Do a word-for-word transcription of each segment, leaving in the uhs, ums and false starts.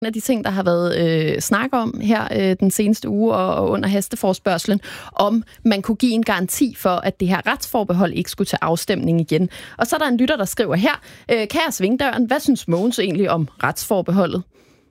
af de ting, der har været øh, snak om her øh, den seneste uge og, og under hasteforespørgslen, om man kunne give en garanti for, at det her retsforbehold ikke skulle til afstemning igen. Og så er der en lytter, der skriver her, øh, kære Svingdøren, hvad synes Mogens egentlig om retsforbeholdet?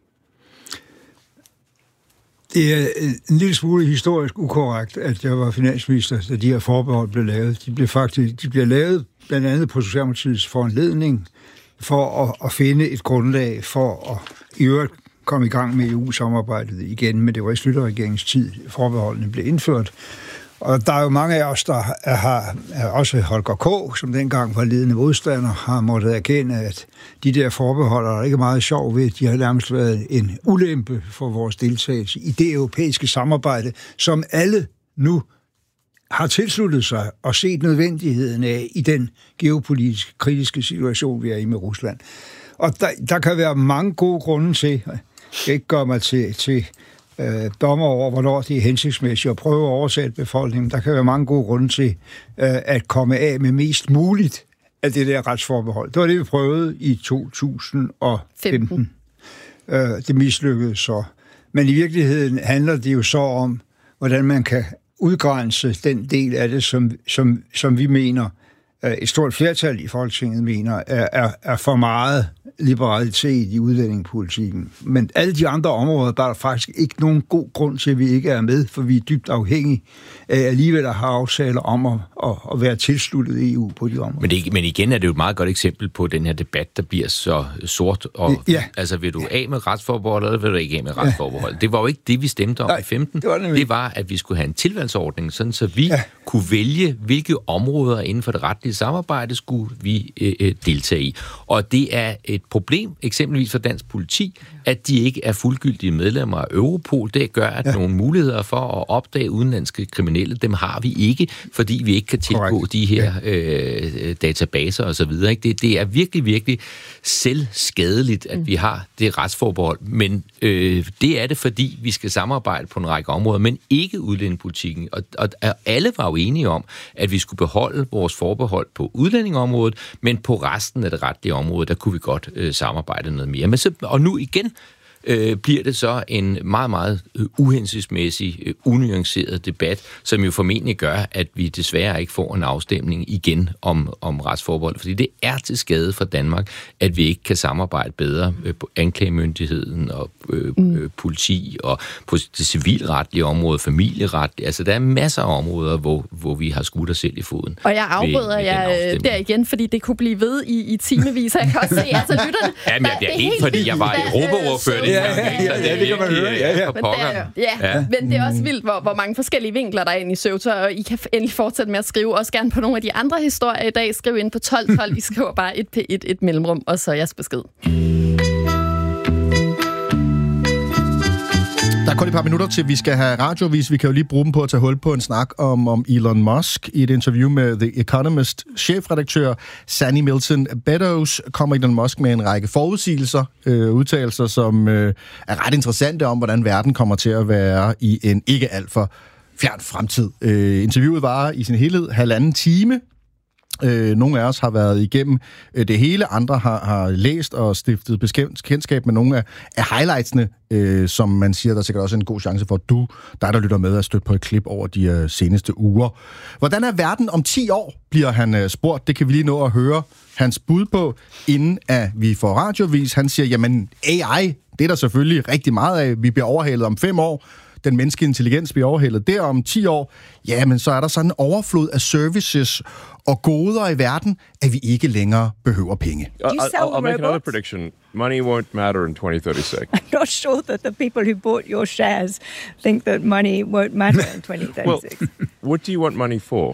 Det er en lille smule historisk ukorrekt, at jeg var finansminister, da de her forbehold blev lavet. De blev faktisk de blev lavet blandt andet på Socialdemokratiets foranledning for at, at finde et grundlag for at i øvrigt komme i gang med E U-samarbejdet igen, men det var i Schlüter-regeringens tid, forbeholdene blev indført. Og der er jo mange af os, der har, også Holger K., som dengang var ledende modstander, har måttet erkende, at de der forbehold er ikke meget sjov ved. De har nærmest været en ulempe for vores deltagelse i det europæiske samarbejde, som alle nu har tilsluttet sig og set nødvendigheden af i den geopolitiske, kritiske situation, vi er i med Rusland. Og der, der kan være mange gode grunde til, jeg skal ikke gøre mig til, til øh, dommer over, hvornår det er hensigtsmæssigt at prøve at oversætte befolkningen. Der kan være mange gode grunde til øh, at komme af med mest muligt af det der retsforbehold. Det var det, vi prøvede i to tusind og femten. Øh, det mislykkedes så. Men i virkeligheden handler det jo så om, hvordan man kan udgrænse den del af det, som, som, som vi mener, et stort flertal i Folketinget mener, er, er, er for meget liberalitet i udlændingepolitikken. Men alle de andre områder, der er der faktisk ikke nogen god grund til, at vi ikke er med, for vi er dybt afhængige af alligevel at have aftaler om at, at, at være tilsluttet E U på de områder. Men, det, men igen er det jo et meget godt eksempel på den her debat, der bliver så sort. Og, ja. Altså, vil du af med retsforbehold, eller vil du ikke af med retsforbehold? Ja. Det var jo ikke det, vi stemte om Nej, i femten. Det var, det var, at vi skulle have en tilvalgsordning, sådan så vi ja. kunne vælge, hvilke områder inden for det retlige samarbejde skulle vi øh, deltage i. Og det er et problem, eksempelvis for dansk politi, at de ikke er fuldgyldige medlemmer af Europol. Det gør, at ja. nogle muligheder for at opdage udenlandske kriminelle, dem har vi ikke, fordi vi ikke kan tilgå Correct. de her øh, databaser og så videre. Ikke? Det, det er virkelig, virkelig selvskadeligt, at mm. vi har det retsforbehold. Men øh, det er det, fordi vi skal samarbejde på en række områder, men ikke udlændingepolitikken. Og, og, og alle var jo enige om, at vi skulle beholde vores forbehold på udlændingeområdet, men på resten af det retlige område, der kunne vi godt øh, samarbejde noget mere. Men så, og nu igen øh, bliver det så en meget, meget øh, uhensigtsmæssig, øh, unuanceret debat, som jo formentlig gør, at vi desværre ikke får en afstemning igen om, om retsforbehold. Fordi det er til skade for Danmark, at vi ikke kan samarbejde bedre øh, på anklagemyndigheden og øh, øh, politi og på det civilretlige område, familieretlige. Altså, der er masser af områder, hvor, hvor vi har skudt os selv i foden. Og jeg afbryder jer der igen, fordi det kunne blive ved i, i timevis. Jeg kan også se, altså lytterne... Ja, men det er helt, fordi jeg var Europaordfører. Ja, ja, ja, det kan man høre. Ja, ja. Men, det er, ja, ja. men det er også vildt, hvor, hvor mange forskellige vinkler der er inde i Søvter, og I kan endelig fortsætte med at skrive. Også gerne på nogle af de andre historier i dag. Skriv ind på tolv tolv. I skriver bare et p et, et mellemrum, og så jeres besked. Der er kun et par minutter til, vi skal have radiovis. Vi kan jo lige bruge dem på at tage hul på en snak om, om Elon Musk. I et interview med The Economist, chefredaktør Sanny Milton Beddoes kommer Elon Musk med en række forudsigelser, øh, udtalelser, som øh, er ret interessante om, hvordan verden kommer til at være i en ikke alt for fjern fremtid. Øh, interviewet varer i sin helhed halvanden time. Øh, nogle af os har været igennem øh, det hele, andre har, har læst og stiftet bekendtskab med nogle af, af highlightsene, øh, som man siger, der er sikkert også en god chance for, at du, dig der lytter med, at støtte på et klip over de øh, seneste uger. Hvordan er verden om ti år, bliver han øh, spurgt. Det kan vi lige nå at høre hans bud på, inden at vi får radiovis. Han siger, jamen A I, det er der selvfølgelig rigtig meget af. Vi bliver overhalet om fem år. Den menneskelige intelligens bliver overhældet der om ti år, ja, men så er der sådan en overflod af services og goder i verden, at vi ikke længere behøver penge. I'll, I'll, I'll make another prediction. Money won't matter in twenty thirty-six. I'm not sure that the people who bought your shares think that money won't matter in twenty thirty-six. Well, what do you want money for?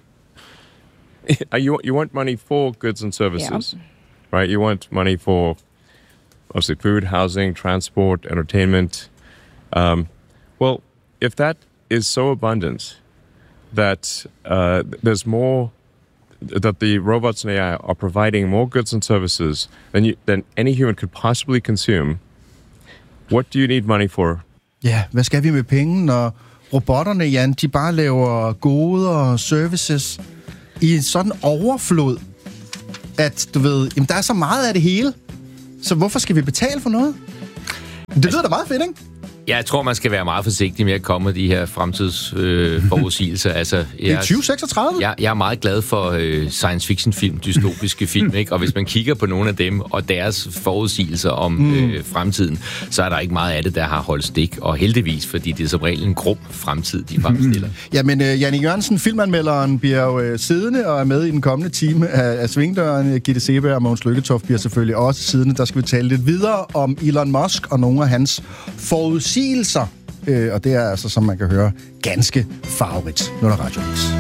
you, you want money for goods and services, yeah. Right? You want money for, obviously, food, housing, transport, entertainment. Um, Well, if that is so abundant that uh, there's more, that the robots and A I are providing more goods and services than you, than any human could possibly consume, what do you need money for? Ja, hvad skal vi med penge, når robotterne, Jan, de bare laver goder og services i en sådan overflod, at du ved, jamen, der er så meget af det hele, så hvorfor skal vi betale for noget? Det lyder da meget fedt, ikke? Ja, jeg tror, man skal være meget forsigtig med at komme med de her fremtidsforudsigelser. Øh, altså, jeg, det er tyve seksogtredive? Jeg, jeg er meget glad for øh, science fiction-film, dystopiske film, ikke? Og hvis man kigger på nogle af dem og deres forudsigelser om mm. øh, fremtiden, så er der ikke meget af det, der har holdt stik. Og heldigvis, fordi det er som regel en grum fremtid, de fremstiller. Mm. Jamen, øh, Jannik Jørgensen, filmanmelderen, bliver jo øh, siddende og er med i den kommende time af, af Svingdøren. Gitte Seeberg og Mogens Lykketoft bliver selvfølgelig også siddende. Der skal vi tale lidt videre om Elon Musk og nogle af hans forudsigelser. Øh, og det er altså, som man kan høre, ganske farverigt. Nu er der Radioavis.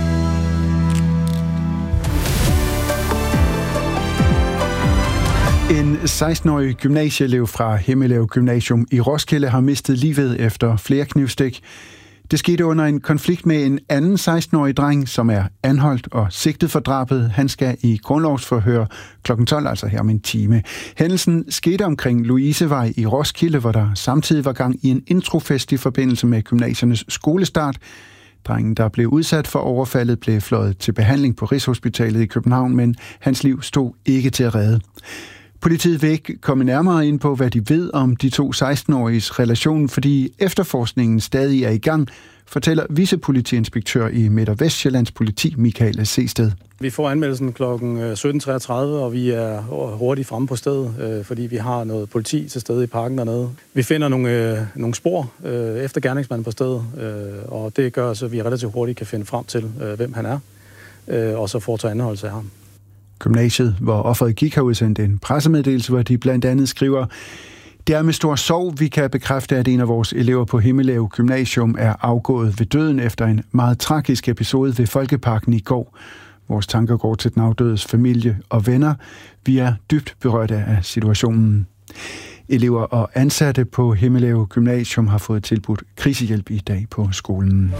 En seksten-årig gymnasieelev fra Himmelev Gymnasium i Roskilde har mistet livet efter flere knivstik. Det skete under en konflikt med en anden seksten-årig dreng, som er anholdt og sigtet for drabet. Han skal i grundlovsforhør klokken tolv, altså her om en time. Hændelsen skete omkring Louisevej i Roskilde, hvor der samtidig var gang i en introfest i forbindelse med gymnasiernes skolestart. Drengen, der blev udsat for overfaldet, blev fløjet til behandling på Rigshospitalet i København, men hans liv stod ikke til at redde. Politiet vil ikke komme nærmere ind på, hvad de ved om de to seksten-åriges relation, fordi efterforskningen stadig er i gang, fortæller vicepolitiinspektør i Midt- og Vestjyllands politi, Michael Sested. Vi får anmeldelsen klokken sytten treogtredive, og vi er hurtigt fremme på stedet, fordi vi har noget politi til stede i parken dernede. Vi finder nogle, nogle spor efter gerningsmanden på stedet, og det gør så, at vi relativt hurtigt kan finde frem til, hvem han er, og så foretage anholdelse af ham. Gymnasiet, hvor offeret gik, har udsendt en pressemeddelelse, hvor de blandt andet skriver: Det er med stor sorg, vi kan bekræfte, at en af vores elever på Himmelev Gymnasium er afgået ved døden efter en meget tragisk episode ved Folkeparken i går. Vores tanker går til den afdødes familie og venner. Vi er dybt berørte af situationen. Elever og ansatte på Himmelev Gymnasium har fået tilbudt krisehjælp i dag på skolen.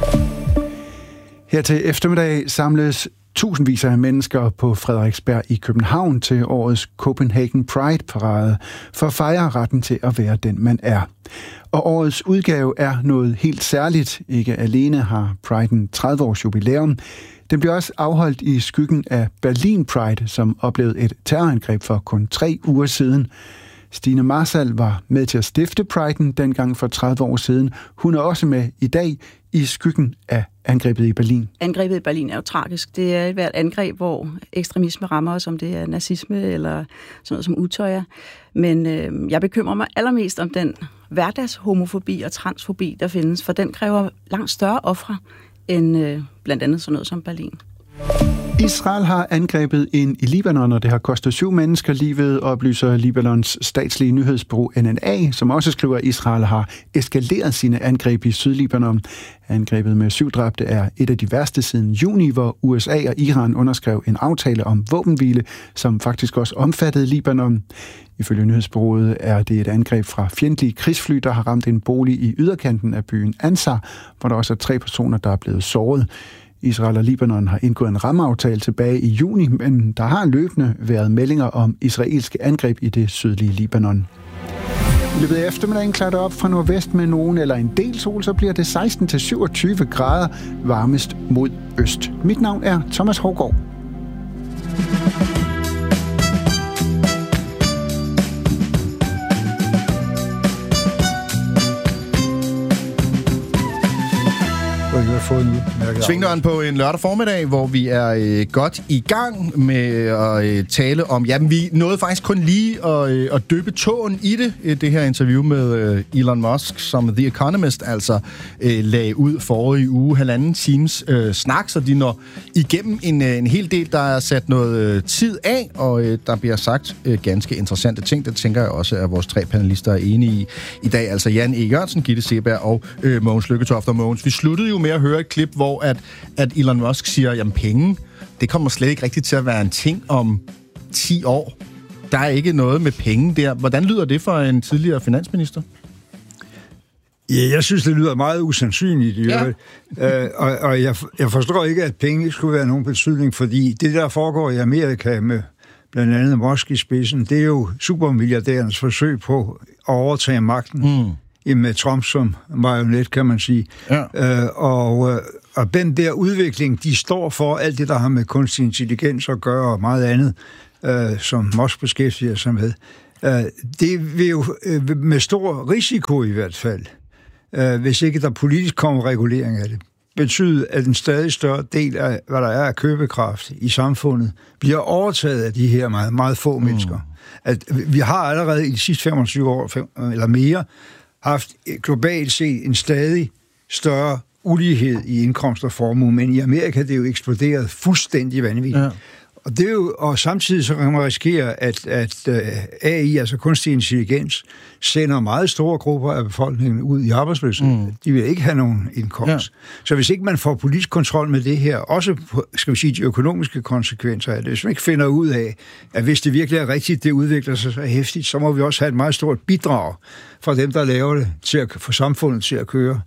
Her til eftermiddag samles tusindvis af mennesker på Frederiksberg i København til årets Copenhagen Pride-parade for at fejre retten til at være den, man er. Og årets udgave er noget helt særligt. Ikke alene har Priden tredive års jubilæum. Den bliver også afholdt i skyggen af Berlin Pride, som oplevede et terrorangreb for kun tre uger siden. Stine Marsal var med til at stifte Priden dengang for tredive år siden. Hun er også med i dag i skyggen af angrebet i Berlin. Angrebet i Berlin er jo tragisk. Det er et hvert angreb, hvor ekstremisme rammer os, om det er nazisme eller sådan noget som utøjer. Men øh, jeg bekymrer mig allermest om den hverdagshomofobi og transfobi, der findes, for den kræver langt større ofre end øh, blandt andet sådan noget som Berlin. Israel har angrebet en i Libanon, og det har kostet syv mennesker livet, oplyser Libanons statslige nyhedsbureau N N A, som også skriver, at Israel har eskaleret sine angreb i Sydlibanon. Angrebet med syv dræbte er et af de værste siden juni, hvor U S A og Iran underskrev en aftale om våbenhvile, som faktisk også omfattede Libanon. Ifølge nyhedsbureauet er det et angreb fra fjendtlige krigsfly, der har ramt en bolig i yderkanten af byen Ansar, hvor der også er tre personer, der er blevet såret. Israel og Libanon har indgået en rammeaftale tilbage i juni, men der har løbende været meldinger om israelske angreb i det sydlige Libanon. I løbet af eftermiddagen klarer det op fra nordvest med nogen eller en del sol, så bliver det seksten til syvogtyve grader varmest mod øst. Mit navn er Thomas Hårgaard. Svingdøren på en lørdag formiddag, hvor vi er øh, godt i gang med at øh, tale om... Jamen, vi nåede faktisk kun lige at, øh, at dyppe tåen i det, det her interview med øh, Elon Musk, som The Economist altså øh, lagde ud forrige uge, halvanden times øh, snak, så de når igennem en, øh, en hel del, der er sat noget øh, tid af, og øh, der bliver sagt øh, ganske interessante ting. Det tænker jeg også, at vores tre panelister er enige i i dag. Altså Jan E. Jørgensen, Gitte Seeberg og øh, Mogens Lykketoft. Og Mogens, vi sluttede jo med at høre et klip, hvor at, at Elon Musk siger, jamen penge, det kommer slet ikke rigtigt til at være en ting om ti år. Der er ikke noget med penge der. Hvordan lyder det for en tidligere finansminister? Ja, jeg synes, det lyder meget usandsynligt. Ja. Øh, og og jeg, jeg forstår ikke, at penge ikke skulle være nogen betydning, fordi det, der foregår i Amerika med blandt andet Musk i spidsen, det er jo supermilliardærens forsøg på at overtage magten. Mm. Med Trump som marionet, kan man sige. Ja. Øh, og, og den der udvikling, de står for alt det, der har med kunstig intelligens at gøre, og meget andet, øh, som Musk beskæftiger sig med. Det vil jo med stor risiko i hvert fald, hvis ikke der politisk kommer regulering af det, betyde, at en stadig større del af, hvad der er af købekraft i samfundet, bliver overtaget af de her meget, meget få mennesker. Mm. At vi har allerede i de sidste femogtyve år fem, eller mere haft globalt set en stadig større ulighed i indkomst og formue, men i Amerika det er jo eksploderet fuldstændig vanvittigt. Ja. Og, det er jo, og samtidig så kan man risikere, at, at A I, altså kunstig intelligens, sender meget store grupper af befolkningen ud i arbejdsløshed. Mm. De vil ikke have nogen indkomst. Ja. Så hvis ikke man får politisk kontrol med det her, også på, skal vi sige, de økonomiske konsekvenser af det, hvis man ikke finder ud af, at hvis det virkelig er rigtigt, det udvikler sig så hæftigt, så må vi også have et meget stort bidrag fra dem, der laver det, til at få samfundet til at køre.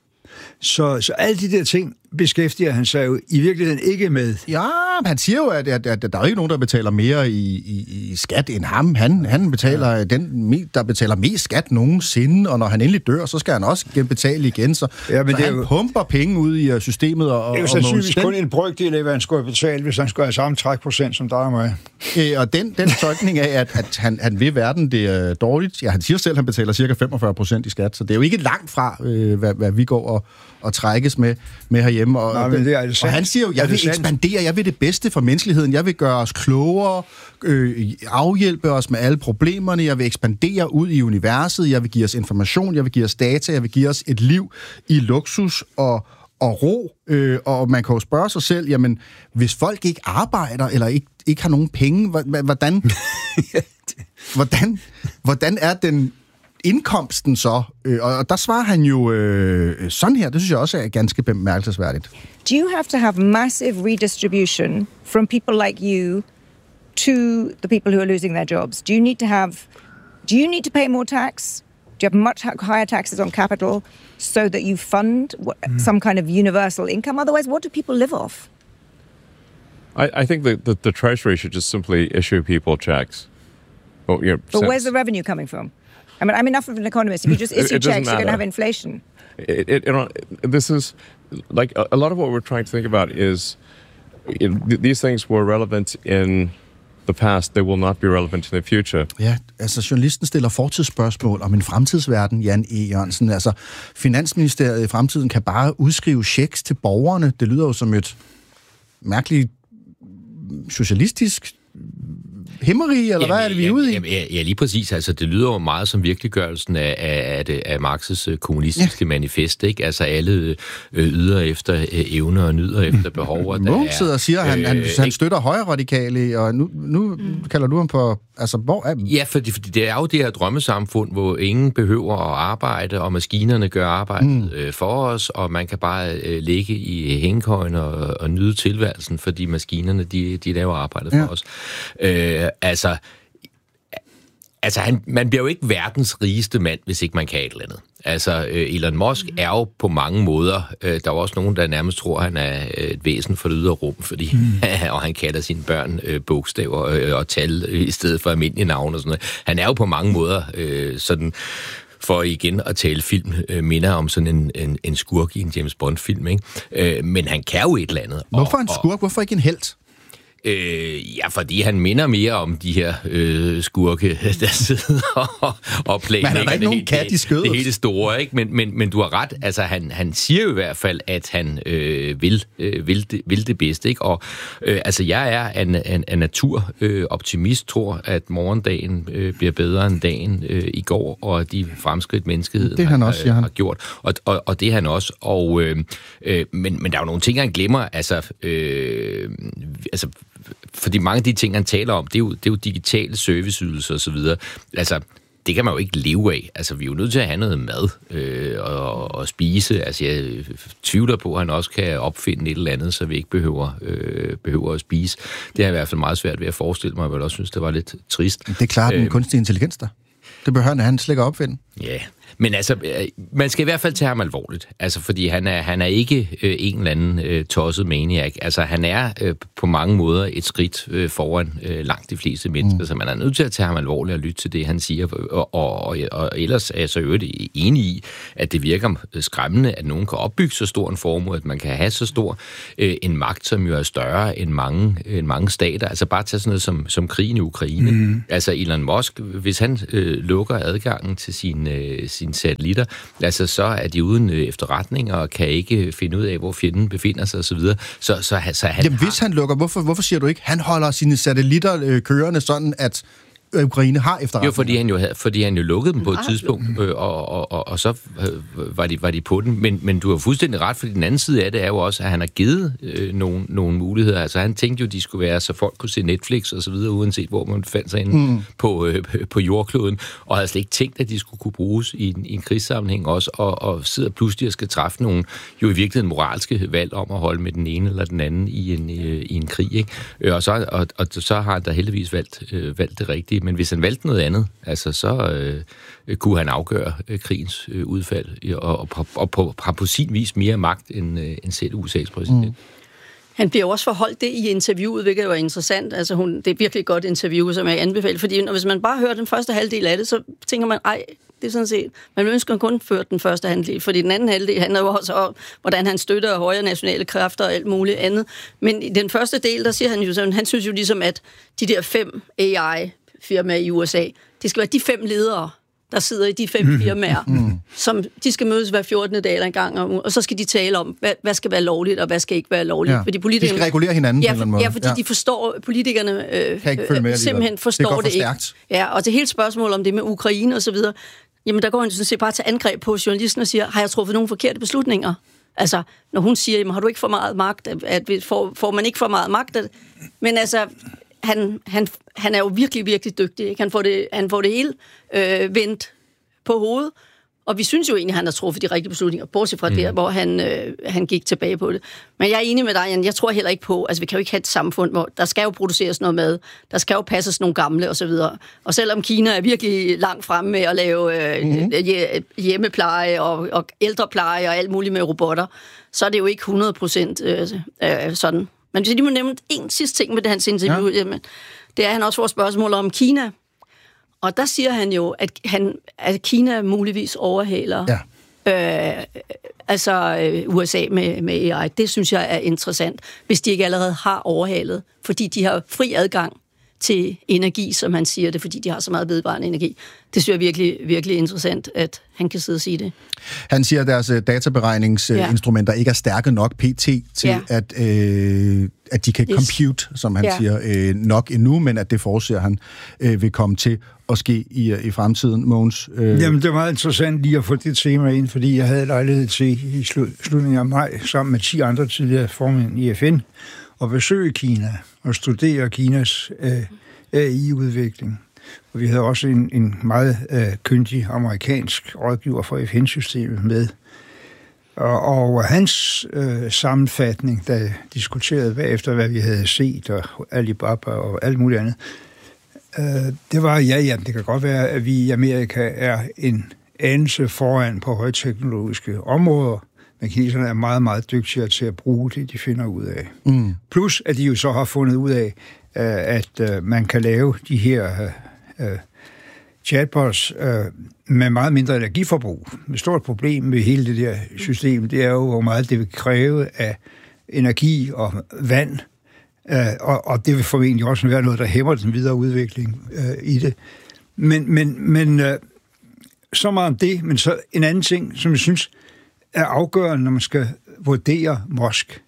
Så, så alle de der ting beskæftiger han sig jo i virkeligheden ikke med. Ja, han siger jo, at, at, at der er ikke nogen, der betaler mere i, i, i skat end ham. Han, han betaler ja. den, der betaler mest skat nogensinde, og når han endelig dør, så skal han også betale igen. Så, ja, men så det han jo, pumper penge ud i systemet. Og, det er jo sandsynligvis kun en brøkdel af, hvad han skulle have betalt, hvis han skulle have samme trækprocent som dig og mig. Øh, og den, den tolkning af, at, at han, han vil verden det er dårligt. Ja, han siger selv, at han betaler cirka femogfyrre procent i skat, så det er jo ikke langt fra, øh, hvad, hvad vi går og, og trækkes med, med herhjemme. Og, Nej, men det er det og han siger jo, jeg vil ekspandere, jeg vil det bedste for menneskeligheden, jeg vil gøre os klogere, øh, afhjælpe os med alle problemerne, jeg vil ekspandere ud i universet, jeg vil give os information, jeg vil give os data, jeg vil give os et liv i luksus og, og ro. Øh, og man kan jo spørge sig selv, jamen, hvis folk ikke arbejder, eller ikke, ikke har nogen penge, hvordan, hvordan, hvordan er den indkomsten så? Og der svarer han jo øh, sådan her, det synes jeg også er ganske bemærkelsesværdigt. Do you have to have massive redistribution from people like you to the people who are losing their jobs? Do you need to have, do you need to pay more tax? Do you have much higher taxes on capital so that you fund mm. some kind of universal income? Otherwise, what do people live off? I, I think that the, the Treasury should just simply issue people checks. Well, you know, but since, where's the revenue coming from? I mean, I'm enough of an economist. If you just issue checks, you're going to have inflation. It, it, you know, this is like a, a lot of what we're trying to think about is you know, th- these things were relevant in the past. They will not be relevant in the future. Ja, altså journalisten stiller fortidsspørgsmål om en fremtidsverden, Jan E. Jørgensen. Altså, Finansministeriet i fremtiden kan bare udskrive checks til borgerne. Det lyder jo som et mærkeligt socialistisk himmeri, eller jamen, hvad er det, vi er ude i? Jamen, ja, lige præcis. Altså, det lyder jo meget som virkeliggørelsen af, af, af, af Marx's kommunistiske ja. manifest, ikke? Altså, alle øh, yder efter øh, evner og nyder efter behov. Nogen sidder og siger, at han, øh, han, han støtter højre-radikale, og nu, nu mm. kalder du ham på... Altså, hvor er... Ja, fordi, fordi det er jo det her drømmesamfund, hvor ingen behøver at arbejde, og maskinerne gør arbejdet mm. øh, for os, og man kan bare øh, ligge i hængekøjen og, og nyde tilværelsen, fordi maskinerne, de, de laver arbejdet ja. for os. Øh, altså, altså han, man bliver jo ikke verdens rigeste mand, hvis ikke man kan et eller andet. Altså, øh, Elon Musk er jo på mange måder, øh, der er også nogen, der nærmest tror, han er et væsen for det ydre rum, fordi, mm. og han kalder sine børn øh, bogstaver øh, og tal øh, i stedet for almindelige navne og sådan noget. Han er jo på mange måder øh, sådan... for igen at tale film, øh, minder om sådan en, en, en skurk i en James Bond-film, ikke? Øh, men han kan jo et eller andet. Hvorfor en skurk? Hvorfor ikke en helt? Øh, ja, fordi han minder mere om de her øh, skurke, der sidder og, og planlægger det, det, kat det, det hele store, ikke? Men, men, men du har ret, altså han, han siger jo i hvert fald, at han øh, vil, øh, vil, det, vil det bedste, ikke? Og øh, altså jeg er en, en, en naturoptimist, tror, at morgendagen øh, bliver bedre end dagen øh, i går, og de fremskridt menneskeheden det han også, har, har gjort. Og, og, og det er han også. Og, øh, øh, men, men der er jo nogle ting, han glemmer, altså... Øh, altså fordi mange af de ting, han taler om, det er jo, det er jo digitale serviceydelser og så videre. Altså, det kan man jo ikke leve af. Altså, vi er jo nødt til at have noget mad øh, og, og spise. Altså, jeg tvivler på, at han også kan opfinde et eller andet, så vi ikke behøver, øh, behøver at spise. Det har jeg i hvert fald meget svært ved at forestille mig, og jeg vil også synes, det var lidt trist. Det er klart den øh, kunstige intelligens der. Det behøver han slet ikke opfinde. Ja, men altså, man skal i hvert fald tage ham alvorligt, altså fordi han er, han er ikke øh, en eller anden øh, tosset maniac. Altså han er øh, på mange måder et skridt øh, foran øh, langt de fleste mennesker, mm. så man er nødt til at tage ham alvorligt og lytte til det, han siger. Og, og, og, og ellers er jeg så øvrigt enig i, at det virker skræmmende, at nogen kan opbygge så stor en formue, at man kan have så stor øh, en magt, som jo er større end mange, end mange stater. Altså bare tage sådan noget som, som krigen i Ukraine. Mm. Altså Elon Musk, hvis han øh, lukker adgangen til sine, øh, sine satellitter, altså så er de uden øh, efterretninger og kan ikke finde ud af, hvor fjenden befinder sig osv. Så, så, så, så han Jamen, hvis han lukker, hvorfor, hvorfor siger du ikke, han holder sine satellitter øh, kørende sådan, at Ukraine har efterretninger? Jo, fordi han jo, havde, fordi han jo lukkede dem på et tidspunkt, øh, og, og, og, og så øh, var, de, var de på den. Men, men du har fuldstændig ret, fordi den anden side af det er jo også, at han har givet øh, nogle, nogle muligheder. Altså han tænkte jo, de skulle være, så folk kunne se Netflix og så videre, uanset hvor man fandt sig inde mm. på, øh, på jordkloden, og havde slet ikke tænkt, at de skulle kunne bruges i en, i en krigssammenhæng også, og, og sidder pludselig og skal træffe nogle, jo i virkeligheden moralske valg om at holde med den ene eller den anden i en, øh, i en krig. Ikke? Og, så, og, og så har han da heldigvis valgt, øh, valgt det rigtige. Men hvis han valgte noget andet, altså så øh, kunne han afgøre øh, krigens øh, udfald, og, og, og, og på, har på sin vis mere magt end, øh, end selv U S A's præsident. Mm. Han bliver også forholdt det i interviewet, hvilket jo er interessant. Altså hun, det er virkelig et godt interview, som jeg anbefaler, fordi hvis man bare hører den første halvdel af det, så tænker man, ej, det er sådan set, man ønsker kun føre den første halvdel, fordi den anden halvdel handler jo også om, hvordan han støtter højre nationale kræfter og alt muligt andet. Men i den første del, der siger han jo sådan, han synes jo ligesom, at de der fem A I-firmaer i U S A, det skal være de fem ledere, der sidder i de fem firmaer, mm. som de skal mødes hver fjortende dag eller en gang om, og så skal de tale om, hvad, hvad skal være lovligt, og hvad skal ikke være lovligt. Ja. Fordi politikerne, de skal regulere hinanden ja, på en eller anden måde. Ja, fordi ja. de forstår, politikerne øh, med simpelthen forstår det, det ikke. Ja, og det hele spørgsmål om det med Ukraine og så videre, jamen der går han sådan set bare til angreb på journalisten og siger, har jeg truffet nogle forkerte beslutninger? Altså, når hun siger, jamen har du ikke for meget magt, at får, får man ikke for meget magt? Men altså, han, han, han er jo virkelig, virkelig dygtig. Ikke? Han, får det, han får det hele øh, vendt på hovedet, og vi synes jo egentlig, at han har truffet de rigtige beslutninger, bortset fra mm. der, hvor han, øh, han gik tilbage på det. Men jeg er enig med dig, Jan. Jeg tror heller ikke på, altså vi kan jo ikke have et samfund, hvor der skal jo produceres noget mad, der skal jo passes nogle gamle og så videre. Og selvom Kina er virkelig langt fremme med at lave øh, mm. hjemmepleje og, og ældrepleje og alt muligt med robotter, så er det jo ikke hundrede procent øh, øh, sådan. Men hvis jeg lige må nævne en sidste ting med det, hans interview, ja. jamen, det er, at han også får spørgsmål om Kina. Og der siger han jo, at, han, at Kina muligvis overhaler ja. øh, altså øh, U S A med, med A I. Det synes jeg er interessant, hvis de ikke allerede har overhalet, fordi de har fri adgang til energi, som han siger det, fordi de har så meget vedvarende energi. Det synes jeg er virkelig, virkelig interessant, at han kan sidde og sige det. Han siger, at deres databeregningsinstrumenter ja. ikke er stærke nok pt. til, ja. at, øh, at de kan yes. compute, som han ja. siger, øh, nok endnu, men at det forudser han øh, vil komme til at ske i, i fremtiden, Mogens. Øh. Jamen, det var meget interessant lige at få det tema ind, fordi jeg havde lejlighed til i slutningen af maj, sammen med ti andre tidligere formænd i F N, at besøge Kina og studere Kinas øh, A I-udvikling. Og vi havde også en, en meget øh, kyndig amerikansk rådgiver for F N-systemet med. Og, og hans øh, sammenfatning, der diskuterede bagefter, hvad vi havde set, og Alibaba og alt muligt andet, øh, det var, ja, ja, det kan godt være, at vi i Amerika er en anelse foran på højteknologiske områder, men kineserne er meget, meget dygtigere til at bruge det, de finder ud af. Mm. Plus, at de jo så har fundet ud af, at man kan lave de her uh, chatbots uh, med meget mindre energiforbrug. Et stort problem med hele det der system, det er jo, hvor meget det vil kræve af energi og vand, uh, og, og det vil formentlig også være noget, der hæmmer den videre udvikling uh, i det. Men, men, men uh, så meget om det, men så en anden ting, som jeg synes er afgørende, når man skal vurdere Musk.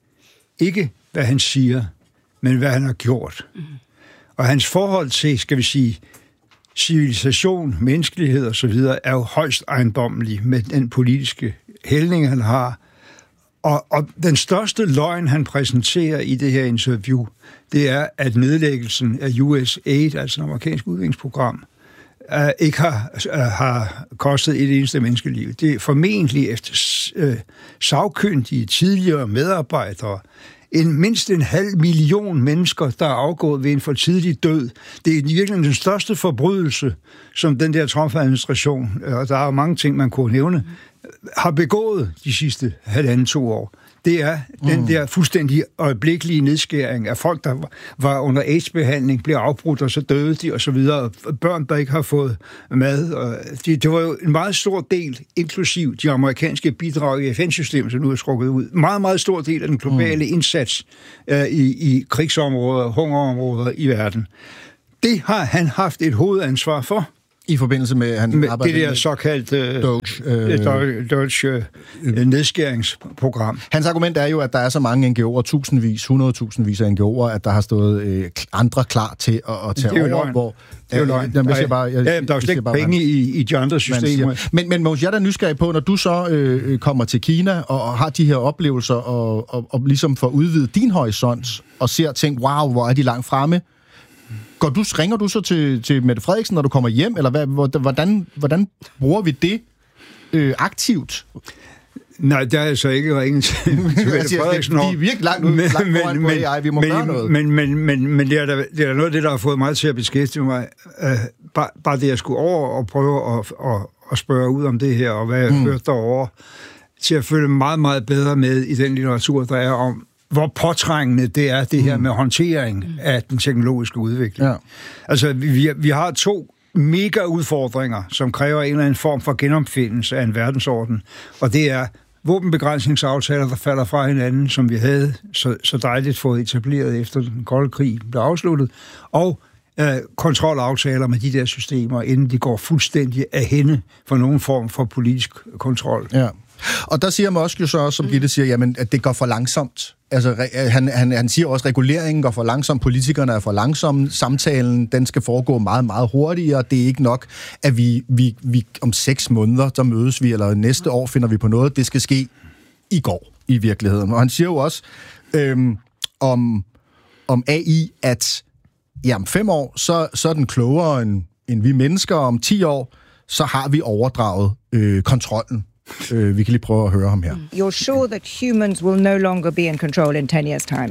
Ikke, hvad han siger, men hvad han har gjort. Mm. Og hans forhold til, skal vi sige, civilisation, menneskelighed og så videre, er jo højst ejendommelig med den politiske hældning, han har. Og, og den største løgn, han præsenterer i det her interview, det er, at nedlæggelsen af U S A I D, altså det amerikanske udviklingsprogram, Uh, ikke har, uh, har kostet et eneste menneskeliv. Det er formentlig efter uh, sagkyndige tidligere medarbejdere en, mindst en halv million mennesker, der er afgået ved en for tidlig død. Det er virkelig den største forbrydelse, som den der Trump-administration, og der er mange ting, man kunne nævne, har begået de sidste halvanden to år. Det er den mm. der fuldstændig øjeblikkelige nedskæring af folk, der var under AIDS-behandling, blev afbrudt, og så døde de, og så videre. Børn, der ikke har fået mad. Og det, det var jo en meget stor del, inklusiv de amerikanske bidrag i F N-systemet, som nu er trukket ud. Meget, meget stor del af den globale mm. indsats uh, i, i krigsområder, hungerområder i verden. Det har han haft et hovedansvar for. I forbindelse med, han med det der såkaldte Doge, øh, Doge øh, nedskæringsprogram. Hans argument er jo, at der er så mange N G O'er, tusindvis, hundredtusindvis af N G O'er, at der har stået øh, andre klar til at, at tage over. Løgn. Hvor, det er jo løgn. Jamen, jeg bare, jeg, ja, der er jo slet ikke penge i, i de andre systemer. Men, men Mogens, jeg er da nysgerrig på, når du så øh, kommer til Kina og, og har de her oplevelser og, og, og ligesom får udvidet din horisont og ser ting, wow, hvor er de langt fremme. Går du, ringer du så til, til Mette Frederiksen, når du kommer hjem, eller hvad, hvordan, hvordan bruger vi det øh, aktivt? Nej, der er altså ikke ringet til Mette Frederiksen. Vi er virkelig langt ud, langt foran på A I, vi må men, gøre noget. Men, men, men, men det, er der, det er noget af det, der har fået mig til at beskæftige mig. Uh, bare, bare det, jeg skulle over og prøve at, at, at spørge ud om det her, og hvad jeg mm. hørte derovre, til at følge meget, meget bedre med i den litteratur, der er om, hvor påtrængende det er, det her med håndtering af den teknologiske udvikling. Ja. Altså, vi, vi har to mega udfordringer, som kræver en eller anden form for genopfindelse af en verdensorden, og det er våbenbegrænsningsaftaler, der falder fra hinanden, som vi havde så, så dejligt fået etableret efter den kolde krig blev afsluttet, og øh, kontrolaftaler med de der systemer, inden de går fuldstændig af hænde for nogen form for politisk kontrol. Ja. Og der siger Musk jo så også, som Gitte siger, jamen, at det går for langsomt. Altså, han, han, han siger også, at reguleringen går for langsomt, politikerne er for langsomme, samtalen, den skal foregå meget, meget hurtigere. Det er ikke nok, at vi, vi, vi om seks måneder, der mødes vi, eller næste år finder vi på noget. Det skal ske i går, i virkeligheden. Og han siger jo også øhm, om, om A I, at ja, om fem år, så, så er den klogere end, end vi mennesker. Om ti år, så har vi overdraget øh, kontrollen. Uh, vi kan lige prøve at høre ham her. You're sure that humans will no longer be in control in ten years' time?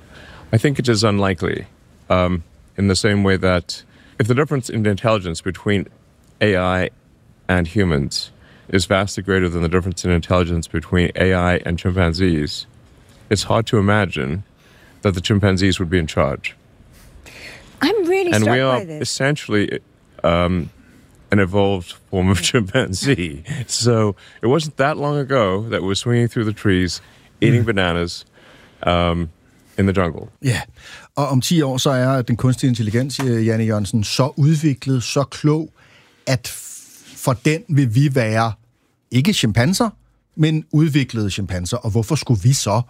I think it is unlikely, um, in the same way that if the difference in intelligence between A I and humans is vastly greater than the difference in intelligence between A I and chimpanzees, it's hard to imagine that the chimpanzees would be in charge. I'm really and struck we are by this. essentially um, an evolved form of chimpanzee. So it wasn't that long ago that we were swinging through the trees, eating mm. bananas um, in the jungle. Ja, yeah. Og om ti år, så er den kunstige intelligens, Janne Jørgensen, så udviklet, så klog, at for den vil vi være ikke chimpanser, men udviklede chimpanser. Og hvorfor skulle vi så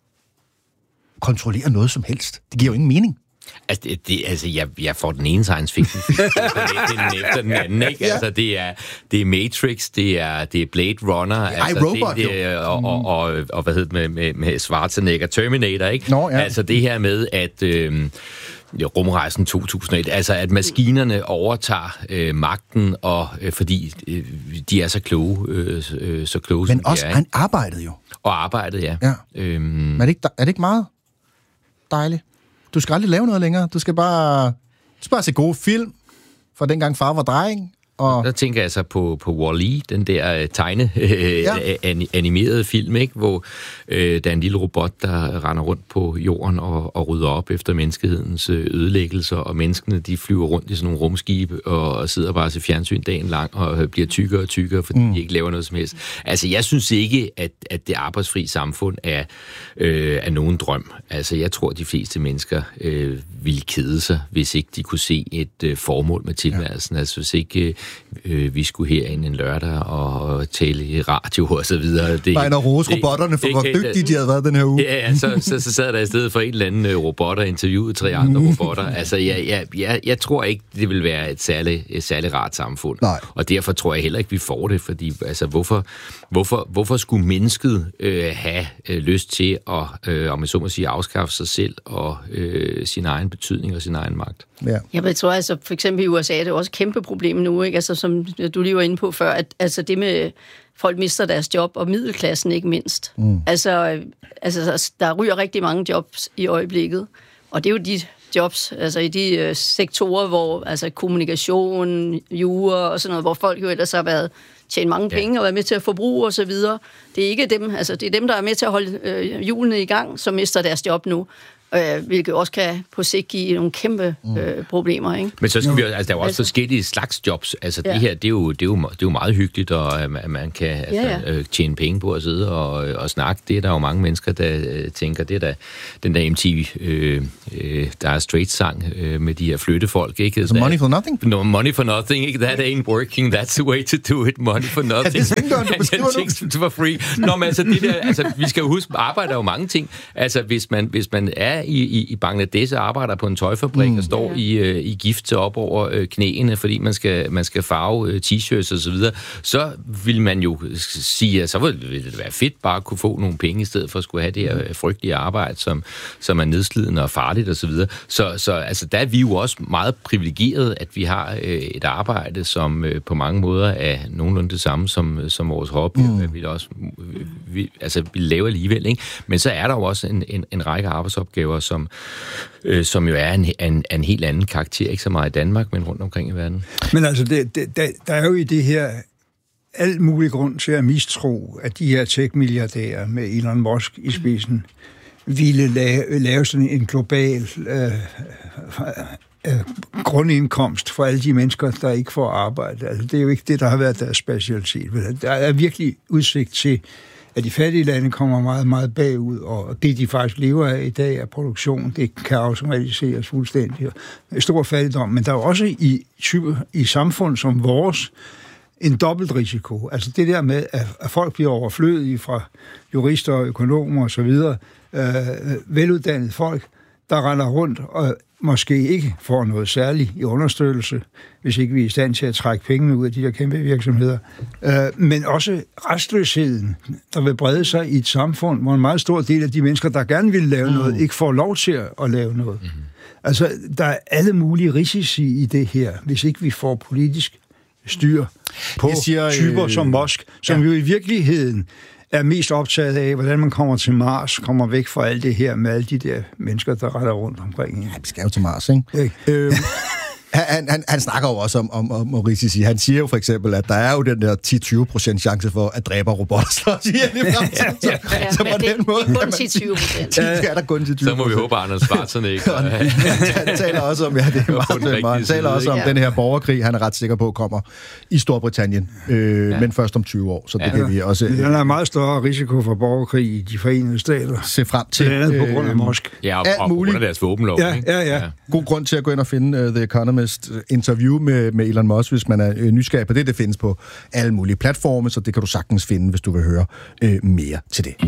kontrollere noget som helst? Det giver jo ingen mening. Altså, det, det, altså jeg, jeg får den ene science fiction film efter den anden, ikke? Ja. Altså, det er, det er Matrix, det er, det er Blade Runner, altså, Robot, det, det er, og, og, og, og hvad hedder det med, med, med Schwarzenegger, Terminator, ikke? Nå, ja. Altså, det her med, at øh, ja, rumrejsen to tusind og et, altså, at maskinerne overtager øh, magten, og øh, fordi øh, de er så kloge, øh, øh, så kloge, men også, er, han arbejdede jo. Og arbejdede, ja. ja. Øhm, er, det ikke, er det ikke meget dejligt? Du skal aldrig lave noget længere. Du skal bare, du skal bare se gode film, fra dengang far var dreng. Og der tænker jeg så på, på Wall-E, den der tegne øh, ja. animerede film, ikke? Hvor øh, der er en lille robot, der render rundt på jorden og, og rydder op efter menneskehedens ødelæggelser, og menneskene, de flyver rundt i sådan nogle rumskibe og, og sidder bare til fjernsyn dagen lang og bliver tykkere og tykkere, fordi mm. de ikke laver noget som helst. Altså, jeg synes ikke, at, at det arbejdsfri samfund er, øh, er nogen drøm. Altså, jeg tror, de fleste mennesker øh, ville kede sig, hvis ikke de kunne se et øh, formål med tilværelsen. Ja. Altså, hvis ikke øh, vi skulle herind en lørdag og tale i radio og så videre. Det, bare en at rose robotterne for, hvor dygtige de havde været den her uge. Ja, ja så, så, så sad der i stedet for en eller anden robot og interviewede tre andre robotter. Altså, jeg, jeg, jeg, jeg tror ikke, det vil være et særligt, et særligt rart samfund. Nej. Og derfor tror jeg heller ikke, vi får det, fordi altså, hvorfor, hvorfor, hvorfor skulle mennesket øh, have øh, lyst til at, øh, om jeg så må sige, afskaffe sig selv og øh, sin egen betydning og sin egen magt? Ja. Jeg tror altså, for eksempel i U S A er det også et kæmpe problem nu, ikke? Altså, som du lige var inde på før, at altså det med folk mister deres job, og middelklassen ikke mindst. Mm. Altså, altså, der ryger rigtig mange jobs i øjeblikket, og det er jo de jobs, altså i de øh, sektorer, hvor altså kommunikation, jura og sådan noget, hvor folk jo ellers har været tjent mange penge ja. og været med til at forbruge og så videre. Det er ikke dem, altså det er dem, der er med til at holde øh, hjulene i gang, som mister deres job nu. Øh, hvilket også kan på sigt give nogle kæmpe øh, problemer, ikke? Men så skal vi, altså, der er jo også altså, forskellige slags jobs. Altså, ja. det her, det er, jo, det, er jo, det er jo meget hyggeligt, og at man kan altså, ja, ja. Øh, tjene penge på at sidde og, og snakke. Det er der jo mange mennesker, der øh, tænker, det er da den der M T V, øh, øh, der er straight-sang øh, med de her flyttefolk, ikke? So money for nothing? No, money for nothing, ikke? That ain't working, that's the way to do it, money for nothing. Ja, det er du beskriver nu. For free. Nå, men altså, det der, altså, vi skal jo huske, arbejder jo mange ting. Altså, hvis man, hvis man er I, i, i Bangladesh og arbejder på en tøjfabrik mm. og står i, øh, i gift op over øh, knæene, fordi man skal, man skal farve øh, t-shirts og så videre, så vil man jo sige, at så ville det være fedt bare at kunne få nogle penge i stedet for at skulle have det her frygtelige arbejde, som, som er nedslidende og farligt og så videre. Så, så altså, der er vi jo også meget privilegeret, at vi har øh, et arbejde, som øh, på mange måder er nogenlunde det samme som, som vores hobby, mm. vi også vi, altså, vi laver alligevel, ikke? Men så er der jo også en, en, en række arbejdsopgaver, som Øh, som jo er en, en, en helt anden karakter, ikke så meget i Danmark, men rundt omkring i verden. Men altså, det, det, der, der er jo i det her alt mulig grund til at mistro, at de her tech-milliardærer med Elon Musk i spidsen ville lave, lave sådan en global øh, øh, grundindkomst for alle de mennesker, der ikke får arbejde. Altså, det er jo ikke det, der har været deres specialitet. Der er virkelig udsigt til, at de fattige lande kommer meget, meget bagud, og det, de faktisk lever af i dag, er produktion. Det kan automatiseres fuldstændig. Stor fattigdom, men der er også i, i samfund som vores en dobbelt risiko. Altså det der med, at folk bliver overflødige fra jurister og økonomer osv., øh, veluddannede folk, der render rundt og måske ikke får noget særligt i understøttelse, hvis ikke vi er i stand til at trække pengene ud af de der kæmpe virksomheder. Øh, men også restløsheden, der vil brede sig i et samfund, hvor en meget stor del af de mennesker, der gerne vil lave noget, ikke får lov til at lave noget. Mm. Altså, der er alle mulige risici i det her, hvis ikke vi får politisk styr på siger, typer øh, som Musk, som ja. jo i virkeligheden er mest optaget af, hvordan man kommer til Mars, kommer væk fra alt det her med alle de der mennesker, der retter rundt omkring. Ja, vi skal jo til Mars, ikke? ikke? Øh, han, han, han snakker jo også om, om, om risici. Han siger jo for eksempel, at der er jo den der ti til tyve procent chance for, at dræber robotter slås ihjel i fremtiden. Ja, ja, ja. Så på den måde... Det er kun ti til tyve procent. Ja, der kun ti til tyve procent. Så må vi håbe, at Anders Schwarzenegger... Han taler også om, ja, det er meget, meget. Han taler også om ja. den her borgerkrig, han er ret sikker på, kommer i Storbritannien, øh, ja. men først om tyve år. Så det ja. kan vi også... Øh, der er meget større risiko for borgerkrig i de forenede stater. Se frem til... Det er på grund af Musk. Ja, og, og på grund af deres våbenlov. Ja, ja, ja, ja. God grund til at gå ind og finde uh, The Economist interview med, med Elon Musk, hvis man er øh, nysgerrig på det. Det findes på alle mulige platforme, så det kan du sagtens finde, hvis du vil høre øh, mere til det.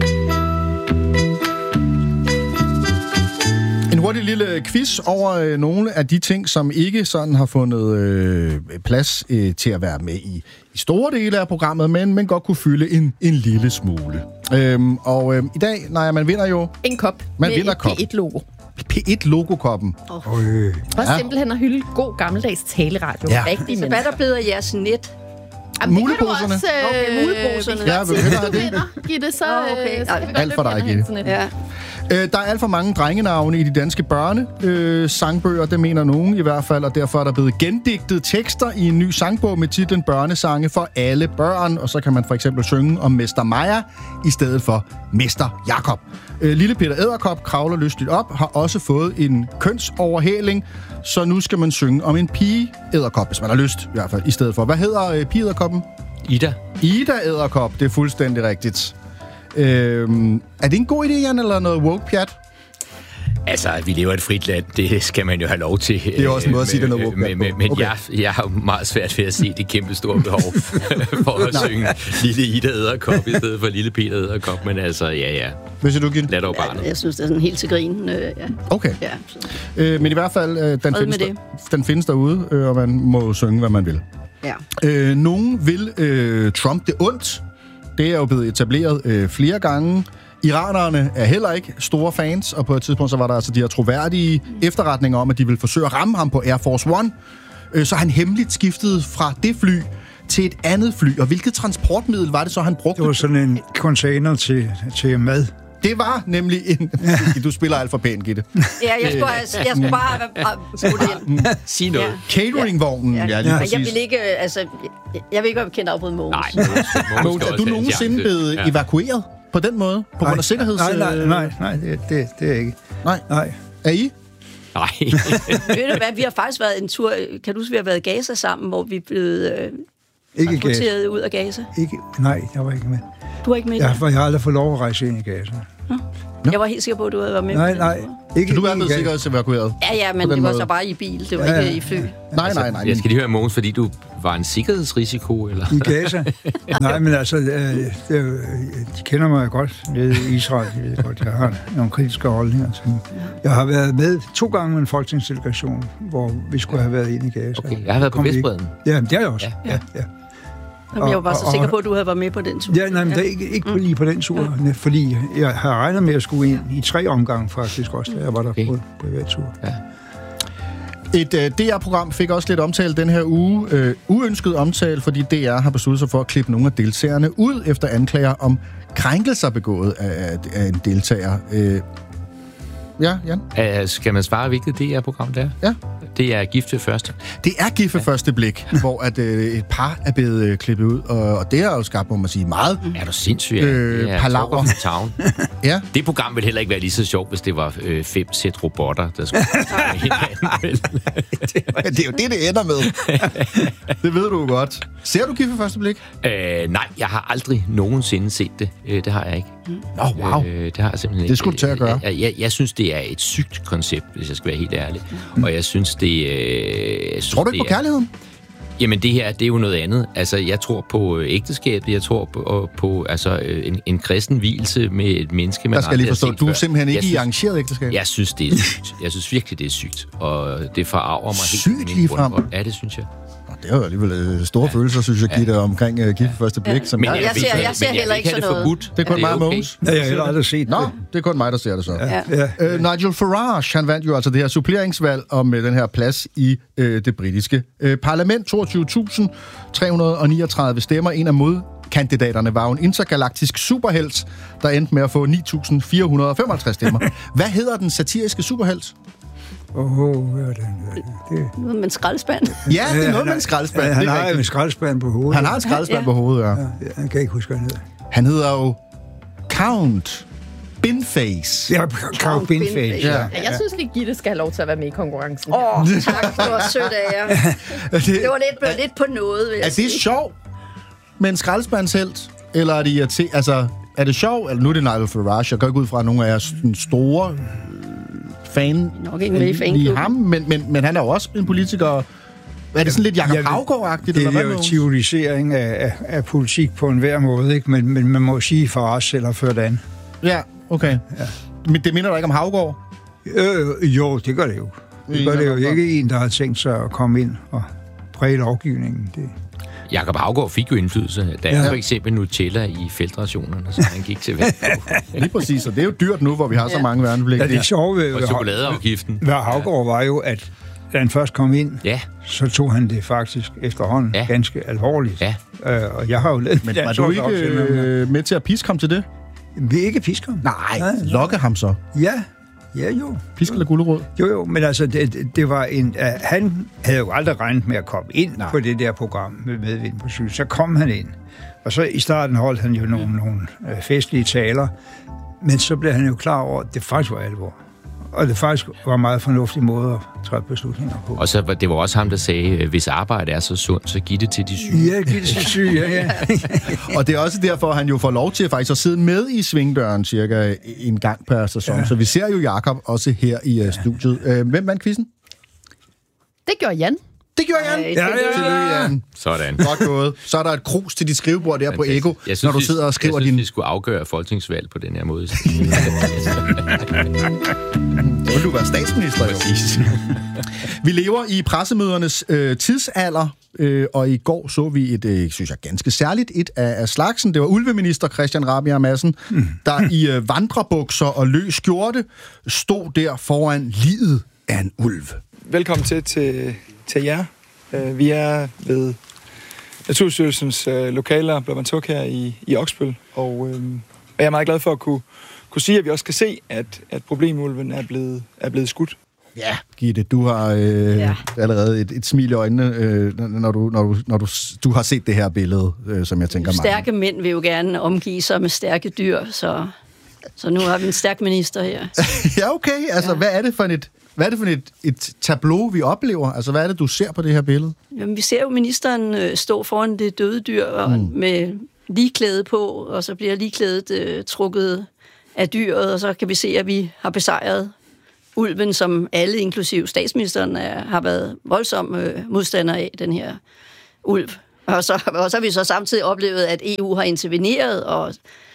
En hurtig lille quiz over øh, nogle af de ting, som ikke sådan har fundet øh, plads øh, til at være med i, i store dele af programmet, men, men godt kunne fylde en, en lille smule. Øhm, og øh, i dag, nej, man vinder jo... En kop man med vinder et kop. P et-logo. P et-logokoppen. Oh. Øh. Også ja. simpelthen at hylde god gammeldags taleradio. Ja. Rigtig, så hvad der bedre jeres net? Jamen, muleposerne. Det kan du også... Okay, muleposerne. Ja, vil du hellere det? Gitte, så, oh, okay. så skal vi godt alt for dig, Gitte. Ja. Øh, der er alt for mange drengenavne i de danske børne-sangbøger, øh, det mener nogen i hvert fald, og derfor er der blevet gendigtet tekster i en ny sangbog med titlen Børnesange for alle børn, og så kan man for eksempel synge om Mester Maja i stedet for Mester Jakob. Øh, Lille Peter Edderkop kravler lystigt op, har også fået en kønsoverhæling, så nu skal man synge om en pige Edderkop, hvis man har lyst i hvert fald, i stedet for. Hvad hedder øh, pige Edderkoppen? Ida. Ida Edderkop, det er fuldstændig rigtigt. Øhm, er det en god idé, Jan, eller noget woke-pjat? Altså, vi lever i et frit land, det skal man jo have lov til. Det er også en måde at sige, det er noget woke-pjat på. Men, men okay. jeg, jeg har meget svært ved at se det kæmpe store behov for at synge Lille Ida Edderkop i stedet for Lille Peter Edderkop, men altså, ja, ja. Hvad siger du, Gitte? Lad dog barnet. Ja, jeg synes, det er sådan helt til grin. Øh, ja. Okay. Ja, øh, men i hvert fald, øh, den, findes der, den findes derude, øh, og man må synge, hvad man vil. Ja. Øh, nogen vil øh, Trump det ondt. Det er jo blevet etableret øh, flere gange. Iranerne er heller ikke store fans, og på et tidspunkt så var der altså de her troværdige efterretninger om, at de ville forsøge at ramme ham på Air Force One. Øh, så han hemmeligt skiftede fra det fly til et andet fly. Og hvilket transportmiddel var det så, han brugte? Det var sådan en container til, til mad. Det var nemlig en... Du spiller alt for pænt, Gitte. Ja, jeg skulle, jeg skulle bare have skudt ind. Sig noget. Ja. Cateringvognen, ja, ja, lige ja. præcis. Jeg vil ikke, altså, jeg, jeg vil ikke være bekendt afbryde Mogens. Nej, Mogens, er du nogensinde blevet ja. evakueret på den måde? På grund af sikkerheds... Nej, nej, nej, nej det, det, det er ikke. Nej. nej. Er I? Nej. Ved du hvad, vi har faktisk været en tur, kan du huske, vi har været i Gaza sammen, hvor vi er blevet øh, ikke transporteret Gaza. ud af Gaza? Ikke, nej, jeg var ikke med. Du var ikke med? Jeg, jeg har aldrig fået lov at rejse ind i Gaza. Nå. Jeg var helt sikker på, at du havde været med. Nej, nej. Ikke, så du er blevet sikkerhedsevakueret? Ja, ja, men det var måde. Så bare i bil. Det var ja, ikke i fly. Nej, nej, nej. Altså, jeg skal lige høre, Mogens, fordi du var en sikkerhedsrisiko, eller? I Gaza? Nej, men altså, øh, det, de kender mig godt nede i Israel. Jeg ved godt, jeg har nogle kritiske holdninger. Jeg har været med to gange med en folketingsdelegation, hvor vi skulle have været inde i Gaza. Okay, jeg har været på Vestbredden. Ja, det er jeg også. Ja, ja. ja. Jamen, jeg var bare så sikker på, at du havde været med på den tur. Ja, nej, men det er ikke, ikke mm. lige på den tur, mm. fordi jeg har regnet med at skulle ind i tre omgange faktisk også, da jeg var der okay. på, på hver tur. Ja. Et uh, D R-program fik også lidt omtale den her uge. Uh, uønsket omtale, fordi D R har besluttet sig for at klippe nogle af deltagerne ud efter anklager om krænkelser begået af, af en deltager. Uh, ja, Jan? Uh, skal man svare, hvilket D R-program det er? Ja. Det er Gift ved første. Det er Gift ved ja. første blik, hvor at, øh, et par er blevet øh, klippet ud, og, og det har jo skabt, må man sige, meget er du sindssygt? Øh, ja, palaver. Ja. Det program ville heller ikke være lige så sjovt, hvis det var øh, fem sæt robotter, der skulle hinanden. Det er jo det, det ender med. Det ved du godt. Ser du Gift ved første blik? Øh, nej, jeg har aldrig nogensinde set det. Øh, det har jeg ikke. Nå, oh, wow. Øh, det har jeg simpelthen ikke. Det skulle du tage at gøre. Jeg, jeg, jeg synes, det er et sygt koncept, hvis jeg skal være helt ærlig. Mm. Og jeg synes, det... Øh, jeg synes, tror du ikke på kærligheden? Jamen, det her, det er jo noget andet. Altså, jeg tror på ægteskabet. Jeg tror på, på altså, en, en kristen vielse med et menneske, man der skal aldrig lige forstå, du er simpelthen ikke synes, i arrangeret ægteskab? Jeg synes, det er sygt. Jeg synes virkelig, det er sygt. Og det forarver mig sygt helt. Sygt lige frem? Ja, det synes jeg. Det er jo alligevel store ja. følelser, synes jeg, Gitte, ja. omkring uh, Gift ved første blik. Ja. Men jeg, jeg, ser, jeg ser heller ikke sådan noget. Forbudt. Det er kun mig og Mogens. Ja, jeg har heller aldrig set Nå, det. det er kun mig, der ser det så. Ja. Ja. Uh, Nigel Farage, han vandt jo altså det her suppleringsvalg om uh, den her plads i uh, det britiske uh, parlament. toogtyve tusind tre hundrede og niogtredive stemmer. En af modkandidaterne var jo en intergalaktisk superhelt, der endte med at få ni tusind fire hundrede og femoghalvtreds stemmer. Hvad hedder den satiriske superhelt? Åh, oh, hvad er det? det? Noget med en skraldespand. Ja, det er noget med en skraldespand. Ja, han har jo en skraldespand på hovedet. Han har en skraldespand ja. på hovedet, ja. ja. Han kan ikke huske, hvad han hedder. Han hedder jo Count Binface. Ja, Count Binface. Ja. Ja, jeg synes lige, Gitte skal have lov til at være med i konkurrencen. Åh, oh, tak. Det var sødt af jer. Det var lidt, lidt på noget, vil jeg Er det sjovt med en skraldespandshelt? Eller er det irriterende? Altså, er det sjovt? Eller nu er det Nigel Farage. Jeg går ikke ud fra, at nogle af jeres store fan nok ikke med i fanklubben. ham, men, men, men han er jo også en politiker. Er det sådan lidt Jakob Haugaard-agtigt? Det er jo teorisering af, af, af politik på enhver måde, ikke? Men, men man må sige for os eller for det andet. Ja, okay. Ja. Men det minder dig ikke om Haugaard? Øh, jo, det gør det jo. Det gør det jo ikke en, der har tænkt sig at komme ind og præge lovgivningen. Det. Jakob Haugaard fik jo indflydelse. Der er ja. for eksempel Nutella i feltrationerne, så han gik til vand. Lige præcis, og det er jo dyrt nu, hvor vi har ja. så mange værnepligter. Ja, det er sjovt ved, og chokoladeafgiften. Hvad Haugaard var jo, at da han først kom ind, ja. så tog han det faktisk efterhånden ja. ganske alvorligt. Ja. Øh, og jeg har jo lavet... Men var du ikke øh, med til at piske ham til det? Vi ikke piske ham. Nej, nej, lokke ham så. Ja, ja jo. Pisk eller gulerod? Jo, jo, men altså, det, det var en... Uh, han havde jo aldrig regnet med at komme ind nej. på det der program med Medvind på Syd. Så kom han ind. Og så i starten holdt han jo nogle, nogle uh, festlige taler. Men så blev han jo klar over, at det faktisk var alvor. Og det faktisk var en meget fornuftig måde at træffe beslutninger på. Og så det var også ham, der sagde, hvis arbejde er så sundt, så giv det til de syge. Ja, giv det til de syge, ja, ja. Og det er også derfor, at han jo får lov til faktisk at sidde med i svingdøren cirka en gang per sæson. Ja. Så vi ser jo Jakob også her i uh, studiet. Uh, hvem vandt quizzen? Det gjorde Jan. Det gjorde Jan. Ej, ja, ja, ja, Jan. Sådan. Godt gået. Så er der et krus til dit skrivebord der på Ego, synes, når du sidder og skriver din... Jeg synes, din... vi skulle afgøre folketingsvalg på den her måde. Så vil du være statsminister, jo. Præcis. Vi lever i pressemødernes øh, tidsalder, øh, og i går så vi et, øh, synes jeg, ganske særligt et af, af slagsen. Det var ulveminister Christian Rabjerg Madsen, mm. der i øh, vandrebukser og løs skjorte stod der foran liget af en ulv. Velkommen til, til, til jer. Vi er ved Naturstyrelsens øh, lokaler blev man tuk her i, i Oksbøl, og, øh, og jeg er meget glad for at kunne, kunne sige, at vi også kan se, at, at problemulven er blevet, er blevet skudt. Ja, Gitte, du har øh, ja. allerede et, et smil i øjnene, øh, når, du, når, du, når du, du har set det her billede, øh, som jeg tænker mange. Stærke mænd vil jo gerne omgive sig med stærke dyr, så, så nu har vi en stærk minister her. Ja, okay. Altså, ja. hvad er det for et... Hvad er det for et, et tableau, vi oplever? Altså, hvad er det, du ser på det her billede? Jamen, vi ser jo ministeren øh, stå foran det døde dyr og mm. med ligklæde på, og så bliver ligklædet øh, trukket af dyret, og så kan vi se, at vi har besejret ulven, som alle, inklusiv statsministeren, er, har været voldsom øh, modstander af, den her ulv. Og så, og så har vi så samtidig oplevet, at E U har interveneret, og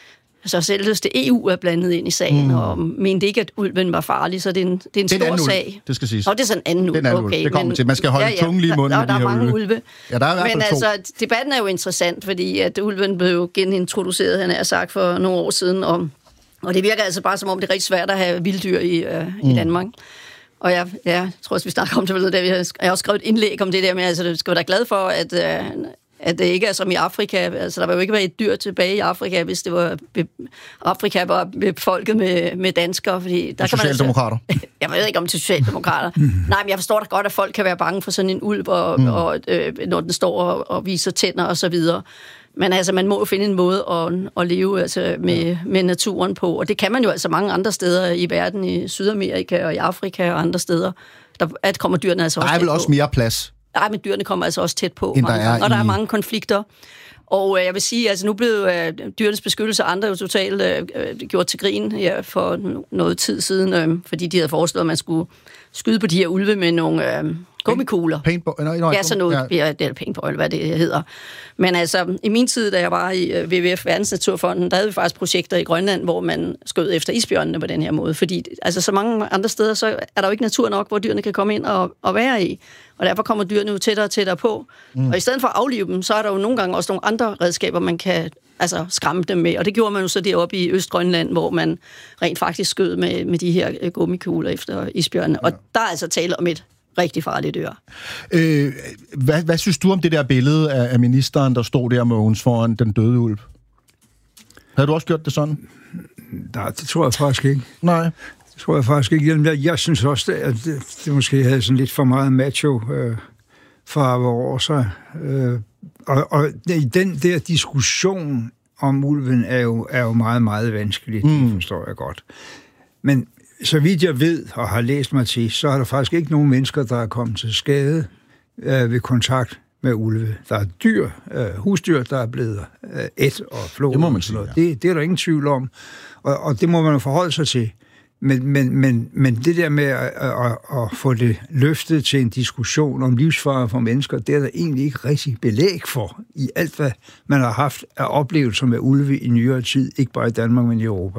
så selveste E U er blandet ind i sagen, mm. og mente ikke, at ulven var farlig, så det er en, det er en det er stor sag. Ulv, det skal siges. Nå, det er sådan en anden ulv. Okay, ulv. Det kommer men, til. Man skal holde ja, ja, tungen lige i munden der, med der de her er mange ulve. ulve. Ja, der er i hvert fald men to. altså, debatten er jo interessant, fordi at ulven blev genintroduceret, han har sagt, for nogle år siden, og, og det virker altså bare som om, det er rigtig svært at have vilddyr i, øh, mm. i Danmark. Og jeg, ja, jeg tror også, vi snakker om det, der vi har, jeg har også skrevet et indlæg om det der med, altså, du skal være da glad for, at... Øh, at det ikke er som i Afrika. Altså, der vil jo ikke være et dyr tilbage i Afrika, hvis det var be- Afrika var befolket med, med danskere. Fordi der socialdemokrater. Kan man altså, jeg ved ikke om det er socialdemokrater. Nej, men jeg forstår da godt, at folk kan være bange for sådan en ulv, og, mm. og, øh, når den står og, og viser tænder og så videre. Men altså, man må jo finde en måde at, at leve altså, med, ja. med naturen på. Og det kan man jo altså mange andre steder i verden, i Sydamerika og i Afrika og andre steder. Der at kommer dyrene altså også Der er vel også mere plads. Nej, men dyrene kommer altså også tæt på, mange der gange, og der i... er mange konflikter. Og øh, jeg vil sige, altså nu blev øh, dyrenes beskyttelse andre jo totalt øh, gjort til grin ja, for noget tid siden, øh, fordi de havde foreslået, at man skulle skyde på de her ulve med nogle øh, gummikugler. Paintball? No, no, ja, sådan noget. Ja. Ja, det er paintball, hvad det hedder. Men altså, i min tid, da jeg var i W W F, Verdensnaturfonden, der havde vi faktisk projekter i Grønland, hvor man skød efter isbjørnene på den her måde. Fordi altså, så mange andre steder, så er der jo ikke natur nok, hvor dyrene kan komme ind og, og være i. Og derfor kommer dyrene jo tættere og tættere på. Mm. Og i stedet for at aflive dem, så er der jo nogle gange også nogle andre redskaber, man kan altså, skræmme dem med. Og det gjorde man jo så deroppe i Østgrønland, hvor man rent faktisk skød med, med de her gummikugler efter isbjørnene. Ja. Og der er altså tale om et rigtig farligt dyr. Øh, hvad, hvad synes du om det der billede af, af ministeren, der stod der, Mogens, foran den døde ulv? Havde du også gjort det sådan? Nej, det tror jeg faktisk ikke. Nej. Det tror jeg faktisk ikke. Jeg, jeg synes også, at det, det måske havde sådan lidt for meget macho øh, farve over sig. Øh, og, og den der diskussion om ulven er jo, er jo meget, meget vanskelig. Mm. Det forstår jeg godt. Men så vidt jeg ved og har læst mig til, så er der faktisk ikke nogen mennesker, der er kommet til skade øh, ved kontakt med ulve. Der er dyr, øh, husdyr, der er blevet øh, et og flået. Det må man sige, ja. det, det er der ingen tvivl om. Og, og det må man jo forholde sig til. Men, men, men, men det der med at, at, at få det løftet til en diskussion om livsfare for mennesker, det er der egentlig ikke rigtig belæg for i alt, hvad man har haft af oplevelser med ulve i nyere tid, ikke bare i Danmark, men i Europa.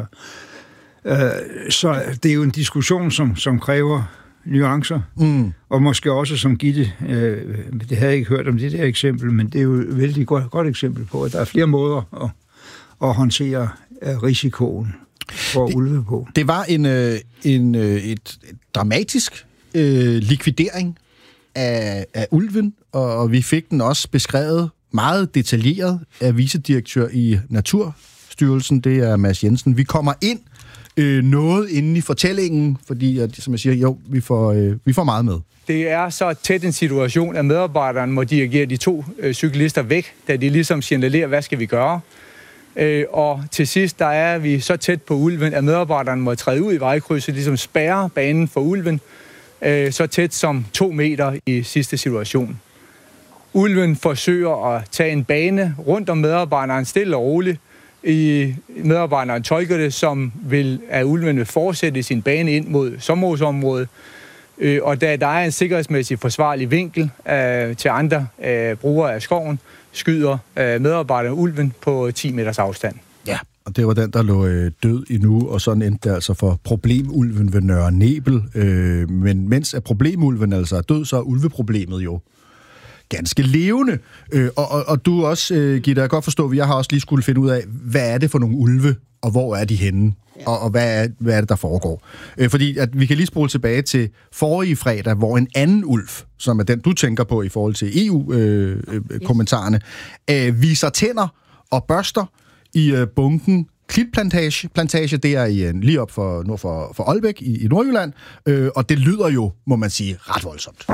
Så det er jo en diskussion, som, som kræver nuancer, mm. og måske også som Gitte, øh, det havde jeg ikke hørt om det der eksempel, men det er jo et vældig godt, godt eksempel på, at der er flere måder at, at håndtere risikoen for det, ulve på. Det var en, en et, et dramatisk øh, likvidering af, af ulven, og vi fik den også beskrevet meget detaljeret af vicedirektør i Naturstyrelsen, det er Mads Jensen. Vi kommer ind Øh, noget inde i fortællingen, fordi, at, som jeg siger, jo, vi får, øh, vi får meget med. Det er så tæt en situation, at medarbejderen må dirigere de to øh, cyklister væk, da de ligesom signalerer, hvad skal vi gøre? Øh, og til sidst, der er vi så tæt på ulven, at medarbejderen må træde ud i vejkrydset, ligesom spærre banen for ulven, øh, så tæt som to meter i sidste situation. Ulven forsøger at tage en bane rundt om medarbejderen stille og roligt, I medarbejderen tolker det som, vil, at ulven vil fortsætte sin bane ind mod sommerhusområdet. Øh, og da der er en sikkerhedsmæssig forsvarlig vinkel øh, til andre øh, brugere af skoven, skyder øh, medarbejderen ulven på ti meters afstand. Ja, og det var den, der lå øh, død endnu, og sådan endte det altså for problemulven ved Nørre Nebel. Øh, men mens at problemulven altså er død, så er ulveproblemet jo ganske levende. Øh, og, og, og du også, øh, Gitte, jeg kan godt forstå, at jeg har også lige skulle finde ud af, hvad er det for nogle ulve, og hvor er de henne? og, og hvad, er, hvad er det, der foregår. Øh, fordi at vi kan lige spole tilbage til forrige fredag, hvor en anden ulv, som er den, du tænker på i forhold til E U-kommentarerne, øh, øh, viser tænder og børster i øh, bunken Klitplantage. Plantage, det er i en, lige op for, nord for, for Aalbæk i, i Nordjylland, øh, og det lyder jo, må man sige, ret voldsomt.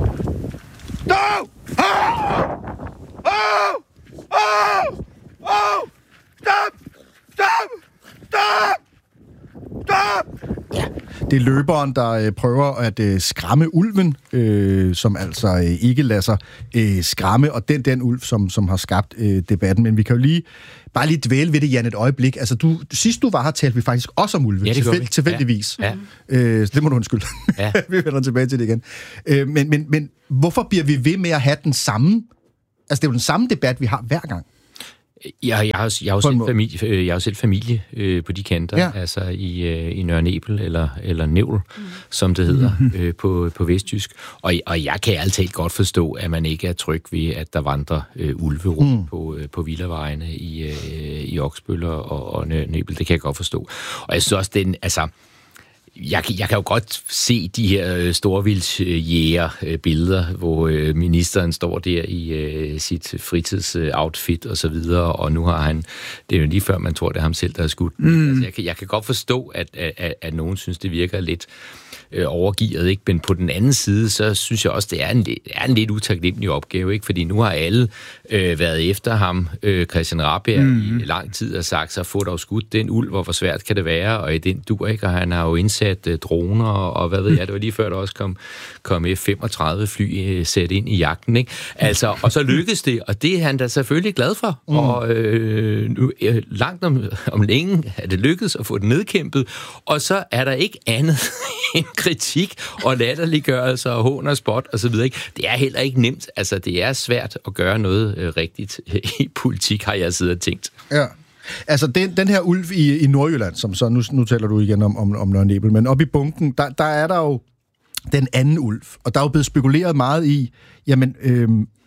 No! Oh! Oh! Oh! Oh! Stop! Stop! Stop! Stop! Ja, det er løberen, der øh, prøver at øh, skræmme ulven, øh, som altså øh, ikke lader sig øh, skræmme, og den den ulv, som, som har skabt øh, debatten. Men vi kan jo lige bare lige dvæle ved det, Jan, et øjeblik. Altså, du, sidst du var her, talte vi faktisk også om ulve, ja, tilfæld, tilfældigvis. Ja. Ja. Øh, så det må du undskylde. Ja. Vi vender tilbage til det igen. Øh, men, men, men hvorfor bliver vi ved med at have den samme? Altså, det er jo den samme debat, vi har hver gang. Ja, jeg har, jeg har jo selv familie, jeg har selv familie øh, på de kanter, ja. altså i, øh, i Nørre Nebel, eller, eller Nævl, mm. som det hedder øh, på, på vestjysk. Og, og jeg kan altid godt forstå, at man ikke er tryg ved, at der vandrer øh, ulve rundt mm. på, øh, på villavejene i, øh, i Oksbøl og, og Nørre Nebel. Det kan jeg godt forstå. Og jeg synes også, den, altså... Jeg, jeg kan jo godt se de her storvildsjæger-billeder, hvor øh, ministeren står der i øh, sit fritidsoutfit og så videre, og nu har han, det er jo lige før man tror, det er ham selv, der har skudt. Mm. Altså, jeg, kan, jeg kan godt forstå, at, at, at nogen synes, det virker lidt øh, overgivet, ikke? Men på den anden side, så synes jeg også, det er en, er en lidt utaknemmelig opgave, ikke? Fordi nu har alle øh, været efter ham, øh, Christian Rabjerg, mm. i lang tid og sagt, så få dog skudt den ulv, hvor svært kan det være, og i den dur, ikke? Og han har jo indsat øh, droner, og hvad ved jeg, det var lige før, der også kom, kom F femogtredive fly øh, sat ind i jagten, ikke? Altså, og så lykkedes det, og det er han da selvfølgelig glad for, mm. og øh, nu, øh, langt om, om længe er det lykkedes at få den nedkæmpet, og så er der ikke andet end kritik og latterliggørelse og hån og spot og så videre, ikke? Det er heller ikke nemt, altså det er svært at gøre noget øh, rigtigt i politik, har jeg siddet og tænkt. Ja. Altså, den, den her ulv i, i Nordjylland, som så, nu, nu taler du igen om, om, om Nørre Nebel, men oppe i bunken, der, der er der jo den anden ulv, og der er jo blevet spekuleret meget i, jamen, øh,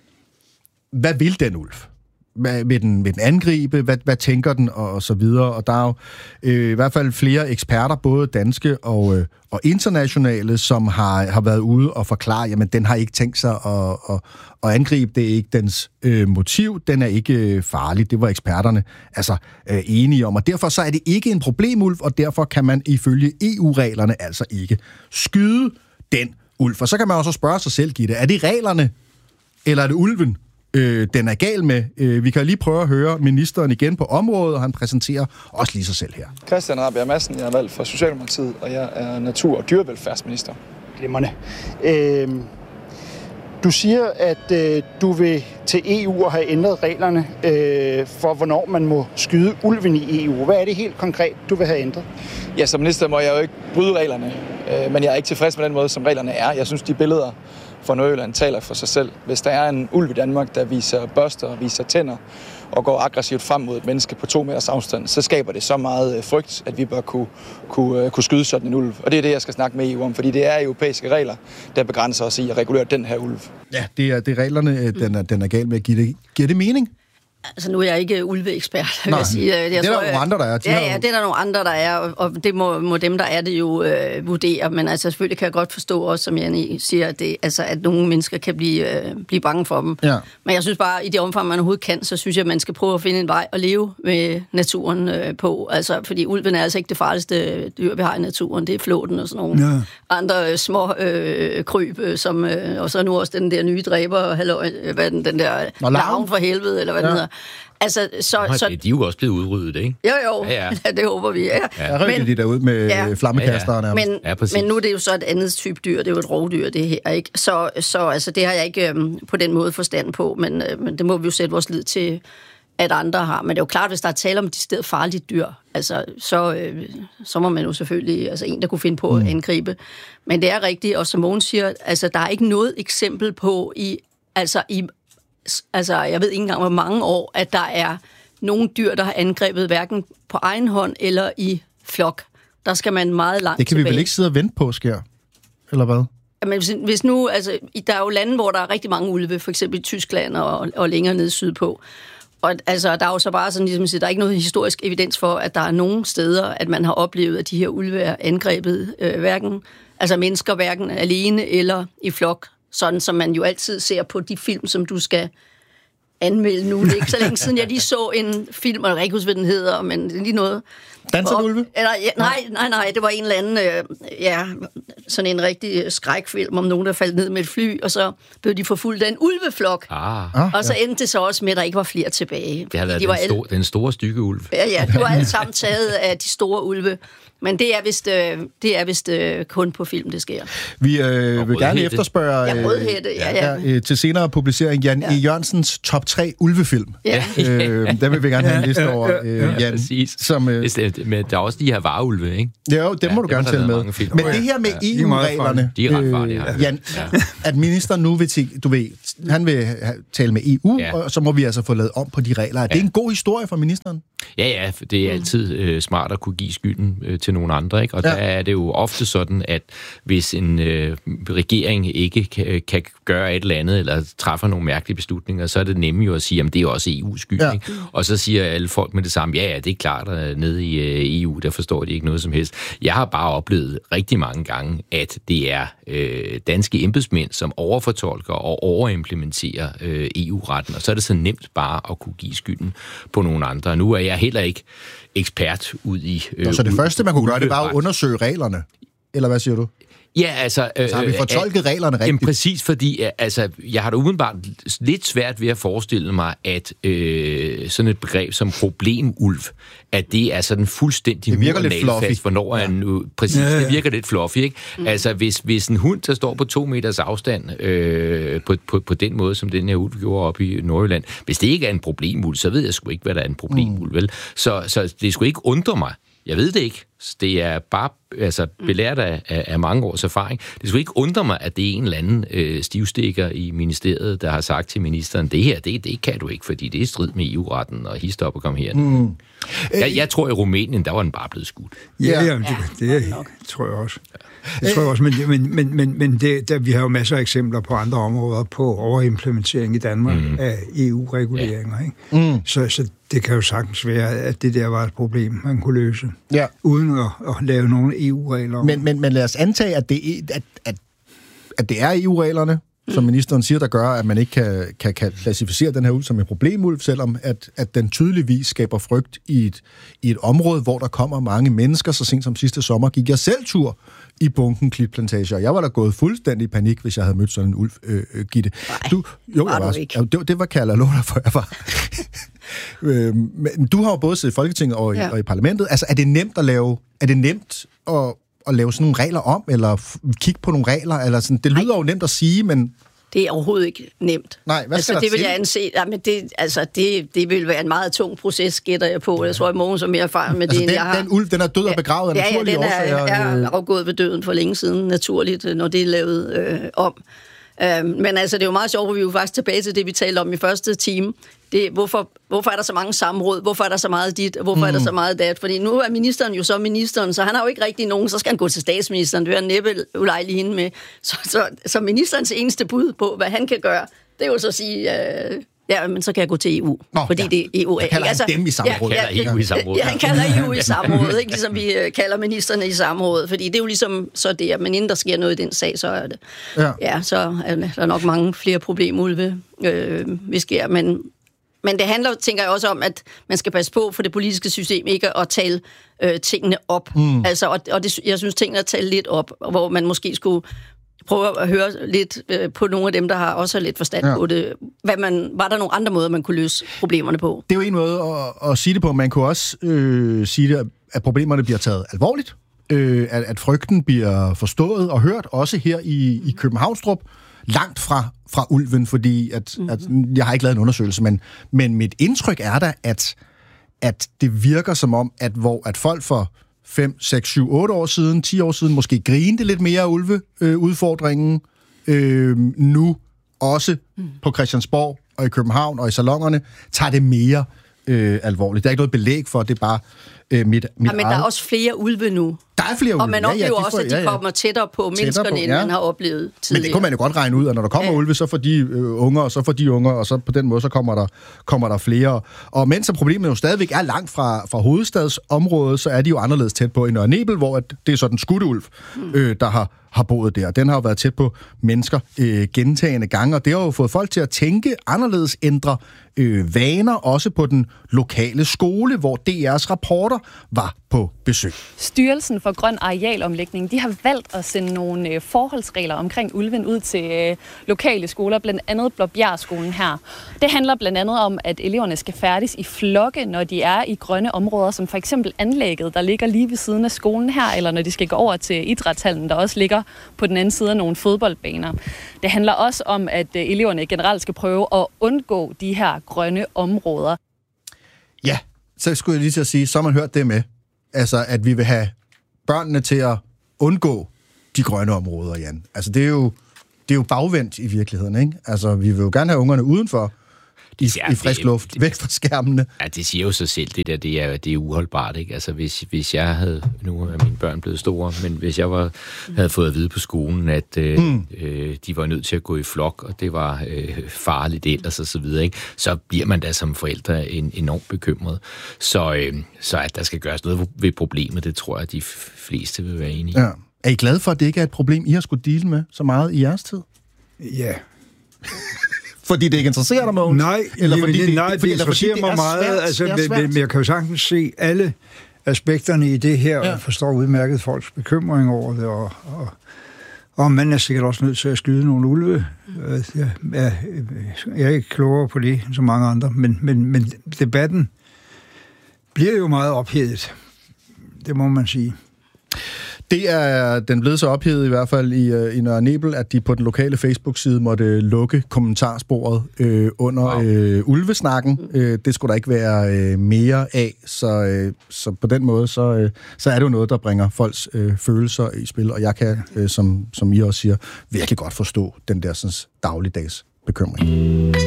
hvad vil den ulv? Hvad, vil, den, vil den angribe? Hvad, hvad tænker den? Og, og så videre. Og der er jo øh, i hvert fald flere eksperter, både danske og, øh, og internationale, som har, har været ude og forklare, jamen, den har ikke tænkt sig at, at, at angribe. Det er ikke dens øh, motiv. Den er ikke øh, farlig. Det var eksperterne altså øh, enige om. Og derfor så er det ikke en problemulv, og derfor kan man ifølge E U-reglerne altså ikke skyde den ulv. Og så kan man også spørge sig selv, Gitte, er det reglerne, eller er det ulven, Øh, den er gal med? Øh, vi kan lige prøve at høre ministeren igen på området, og han præsenterer også lige sig selv her. Christian Rabjerg Madsen, jeg er valgt for Socialdemokratiet, og jeg er natur- og dyrevelfærdsminister. Glimrende. Øh, du siger, at øh, du vil til E U og have ændret reglerne øh, for, hvornår man må skyde ulven i E U. Hvad er det helt konkret, du vil have ændret? Ja, som minister må jeg jo ikke bryde reglerne, øh, men jeg er ikke tilfreds med den måde, som reglerne er. Jeg synes, de billeder for Nordjylland taler for sig selv. Hvis der er en ulv i Danmark, der viser børster, viser tænder og går aggressivt frem mod et menneske på to meters afstand, så skaber det så meget frygt, at vi bør kunne, kunne, kunne skyde sådan en ulv. Og det er det, jeg skal snakke med E U om, fordi det er europæiske regler, der begrænser os i at regulere den her ulv. Ja, det er, det er reglerne, den er, den er gal med at give det. Giver det mening? Altså, nu er jeg ikke ulveekspert, vil Nej, jeg sige. Jeg det er tror, der nogle andre, der er. De ja, jo... ja, det er der nogle andre, der er, og det må, må dem, der er det jo øh, vurdere. Men altså, selvfølgelig kan jeg godt forstå også, som Janne siger, at, det, altså, at nogle mennesker kan blive, øh, blive bange for dem. Ja. Men jeg synes bare, i det omfang, man overhovedet kan, så synes jeg, at man skal prøve at finde en vej at leve med naturen øh, på. Altså, fordi ulven er altså ikke det farligste dyr, vi har i naturen. Det er flåten og sådan nogle ja. andre øh, små øh, kryb, som, øh, og så nu også den der nye dræber, halløj, hvad den, den der larven for helvede, eller hvad ja. den hedder. Altså, så, Nå, så... De er jo også blevet udryddet, ikke? Jo, jo, ja, ja. det håber vi, ja. Ja, der rykker de derude med ja. flammekastere. Ja, ja. Men, ja, men nu er det jo så et andet type dyr, det er jo et rovdyr, det her, ikke? Så, så altså, det har jeg ikke øhm, på den måde forstand på, men, øh, men det må vi jo sætte vores lid til, at andre har. Men det er jo klart, hvis der er tale om de sted farligt dyr, altså, så, øh, så må man jo selvfølgelig, altså en, der kunne finde på mm. at angribe. Men det er rigtigt, og som Mogens siger, altså, der er ikke noget eksempel på i, altså i Altså, jeg ved ikke engang, hvor mange år, at der er nogle dyr, der har angrebet hverken på egen hånd eller i flok. Der skal man meget langt tilbage. Det kan tilbage. vi vel ikke sidde og vente på, sker? Eller hvad? Men hvis, hvis nu, altså, der er jo lande, hvor der er rigtig mange ulve, for eksempel i Tyskland og, og længere nede sydpå. Og altså, der er jo så bare sådan, ligesom, der er ikke noget historisk evidens for, at der er nogen steder, at man har oplevet, at de her ulve er angrebet, øh, hverken, altså mennesker hverken alene eller i flok, sådan som man jo altid ser på de film, som du skal anmelde nu. Det er ikke så længe siden, jeg lige så en film, og jeg kan ikke huske, hvad den hedder, men lige noget. Danser ulve? Eller, ja, nej, nej, nej, det var en eller anden, øh, ja, sådan en rigtig skrækfilm om nogen, der faldt ned med et fly, og så blev de forfulgt af en ulveflok. Ah, og så endte det så også med, at der ikke var flere tilbage. Det har været de den, var store, alle... den store stykke ulv. Ja, ja, det var alle sammen taget af de store ulve. Men det er vist, øh, det er vist øh, kun på film, det sker. Vi øh, vil gerne efterspørge ja, rødhætte, ja, ja. Ja, til senere publicering Jan ja. E. Jørgensens top tre ulvefilm. Ja. øh, der vil vi gerne have en liste over, øh, Jan. Ja, præcis. Som, øh, Men der er også de her vareulve, ikke? Ja, jo, dem ja, må du gerne tælle med. Men det her med ja, E U-reglerne, de er ret farlige, øh, Jan, ja. at ministeren nu vil, til, du ved, han vil tale med E U, ja. og så må vi altså få lavet om på de regler. Er ja. det en god historie for ministeren? Ja, ja, det er altid øh, smart at kunne give skylden øh, til nogle andre, ikke? Og ja. der er det jo ofte sådan, at hvis en øh, regering ikke kan, kan gøre et eller andet, eller træffer nogle mærkelige beslutninger, så er det nemmere jo at sige, at det er også E U's skyld, ja. ikke? Og så siger alle folk med det samme, ja, ja, det er klart, at nede i øh, E U, der forstår de ikke noget som helst. Jeg har bare oplevet rigtig mange gange, at det er øh, danske embedsmænd, som overfortolker og overimplementerer øh, E U-retten, og så er det så nemt bare at kunne give skylden på nogle andre. Nu er jeg heller ikke ekspert ud i... Øh, så det u- første, man kunne gøre, det var at undersøge reglerne? Eller hvad siger du? Ja, altså... Øh, så har vi fortolket øh, reglerne rigtigt? Jamen, præcis, fordi altså, jeg har da umiddelbart lidt svært ved at forestille mig, at øh, sådan et begreb som problemulv, at det er sådan fuldstændig det virker lidt fluffy. Hvornår er en, præcis, ja, ja. det virker lidt fluffy, ikke? Mm. Altså, hvis, hvis en hund, der står på to meters afstand øh, på, på, på den måde, som den her ulv gjorde op i Nordjylland, hvis det ikke er en problemulv, så ved jeg sgu ikke, hvad der er en problemulv, vel? Så, så det skulle ikke undre mig. Jeg ved det ikke. Det er bare altså, belært af, af mange års erfaring. Det skulle ikke undre mig, at det er en eller anden øh, stivstikker i ministeriet, der har sagt til ministeren, det her, det, det kan du ikke, fordi det er i strid med E U-retten, og histop og kom her. Mm. Jeg, jeg tror, i Rumænien, der var den bare blevet skudt. Ja, ja, det, det, det tror jeg også. Det tror jeg også, men, men, men, men, men det, der, vi har jo masser af eksempler på andre områder på overimplementering i Danmark mm. af E U-reguleringer. Ja. Ikke? Mm. Så, så det kan jo sagtens være, at det der var et problem, man kunne løse, ja. uden at, at lave nogle E U-regler. Men, men, men lad os antage, at det, at, at, at det er E U-reglerne, som ministeren siger, der gør, at man ikke kan, kan, kan klassificere den her ulv som en problemulv, selvom at, at den tydeligvis skaber frygt i et, i et område, hvor der kommer mange mennesker. Så sent som sidste sommer gik jeg selv tur i bunken klitplantager. Jeg var da gået fuldstændig i panik, hvis jeg havde mødt sådan en ulv, øh, øh, Gitte. Du, jo, jeg var, ja, det, det var kaldet at love dig for, jeg var. øh, men du har jo både siddet i Folketinget og i, ja. og i parlamentet. Altså, er det nemt at lave, er det nemt at at lave sådan nogle regler om, eller f- kigge på nogle regler, eller sådan. Det lyder Nej. jo nemt at sige, men... Det er overhovedet ikke nemt. Nej, hvad skal altså, det vil til? jeg anse. Jamen, det, altså, det, det vil være en meget tung proces, gætter jeg på. Jeg tror, at Mogens er mere erfaren med altså, det, den, jeg har. den ulv, den er død og begravet af ja, naturlige årsager. Ja, den er, årsager. er afgået ved døden for længe siden, naturligt, når det er lavet øh, om. Øh, men altså, det er jo meget sjovt, at vi er jo faktisk tilbage til det, vi talte om i første time. Det, hvorfor, hvorfor er der så mange samråd? Hvorfor er der så meget dit? Hvorfor mm. er der så meget dat? Fordi nu er ministeren jo så ministeren, så han har jo ikke rigtig nogen. Så skal han gå til statsministeren. Det vil han næppe ulejlig hende med. Så, så, så ministerens eneste bud på, hvad han kan gøre, det er jo så at sige... Øh, ja, men så kan jeg gå til E U. Nå, fordi ja. det er E U. Han kalder altså, dem i samråd. Ja, ja, E U i samråd. Ja, han kalder E U i samråd, ikke? Ligesom vi kalder ministerne i samråd. Fordi det er jo ligesom så det, men inden der sker noget i den sag, så er det... Ja, ja så er der nok mange flere problemulve, øh, vi sker. Men, men det handler, tænker jeg også om, at man skal passe på for det politiske system ikke at tale øh, tingene op. Mm. Altså, og og det, jeg synes, tingene er talt lidt op, hvor man måske skulle... prøve at høre lidt øh, på nogle af dem, der har også lidt forstand ja. på det. Hvad man, var der nogle andre måder, man kunne løse problemerne på? Det er jo en måde at, at sige det på. Man kunne også øh, sige det, at problemerne bliver taget alvorligt. Øh, at, at frygten bliver forstået og hørt, også her i, i Københavnstrup. Langt fra, fra ulven, fordi at, mm-hmm. at, jeg har ikke lavet en undersøgelse, men, men mit indtryk er da, at, at det virker som om, at, hvor, at folk for fem, seks, syv, otte år siden, ti år siden, måske grinte lidt mere af ulveudfordringen. Øh, øh, nu også mm. på Christiansborg og i København og i salongerne, tager det mere øh, alvorligt. Der er ikke noget belæg for, det er bare øh, mit, mit ja, men eget. Der er også flere ulve nu. Der er flere ulve. Og man oplever ja, ja, de også, får, at de ja, ja. kommer tættere på tættere menneskerne, på, ja. end man har oplevet tidligere. Men det kunne man jo godt regne ud, at når der kommer ja. ulve, så får de øh, unger, og så får de unger, og så på den måde, så kommer der, kommer der flere. Og mens problemet jo stadigvæk er langt fra, fra hovedstadsområdet, så er de jo anderledes tæt på i Nørre Nebel, hvor at det er sådan en skutteulv, øh, der har har boet der. Den har jo været tæt på mennesker øh, gentagende gange, og det har jo fået folk til at tænke anderledes, ændre øh, vaner, også på den lokale skole, hvor D R's rapporter var på besøg. Styrelsen for Grøn Arealomlægning, de har valgt at sende nogle øh, forholdsregler omkring ulven ud til øh, lokale skoler, blandt andet Blåbjergskolen her. Det handler blandt andet om, at eleverne skal færdes i flokke, når de er i grønne områder, som for eksempel anlægget, der ligger lige ved siden af skolen her, eller når de skal gå over til idrætshallen, der også ligger på den anden side af nogle fodboldbaner. Det handler også om, at eleverne generelt skal prøve at undgå de her grønne områder. Ja, så skulle jeg lige til at sige, så har man hørt det med. Altså, at vi vil have børnene til at undgå de grønne områder, Jan. Altså, det er jo, det er jo bagvendt i virkeligheden, ikke? Altså, vi vil jo gerne have ungerne udenfor, i, ja, i frisk luft, det, væk fra skærmene. Ja, det siger jo sig selv, det der, det er, det er uholdbart, ikke? Altså, hvis, hvis jeg havde, nu er mine børn blevet store, men hvis jeg var, havde fået at vide på skolen, at øh, mm. øh, de var nødt til at gå i flok, og det var øh, farligt ellers og så videre, ikke? Så bliver man da som forældre en, enormt bekymret. Så, øh, så at der skal gøres noget ved problemet, det tror jeg, de fleste vil være enige i. Ja. Er I glade for, at det ikke er et problem, I har skulle deale med så meget i jeres tid? Ja. Fordi det ikke interesserer dig, Mogens? Nej, eller fordi det, det, nej, det, fordi, interesserer det mig meget. Svært, altså, men, men jeg kan jo sagtens se alle aspekterne i det her, ja. og forstår udmærket folks bekymring over det, og, og, og man er sikkert også nødt til at skyde nogle ulve. Jeg, jeg, jeg er ikke klogere på det som mange andre, men, men, men debatten bliver jo meget ophedet. Det må man sige. Det er den blevet så ophedet i hvert fald i, i Nørre Nebel, at de på den lokale Facebook-side måtte lukke kommentarsporet øh, under wow. øh, ulvesnakken. Øh, det skulle der ikke være øh, mere af, så, øh, så på den måde, så, øh, så er det jo noget, der bringer folks øh, følelser i spil, og jeg kan, øh, som, som I også siger, virkelig godt forstå den der sådan, dagligdags bekymring.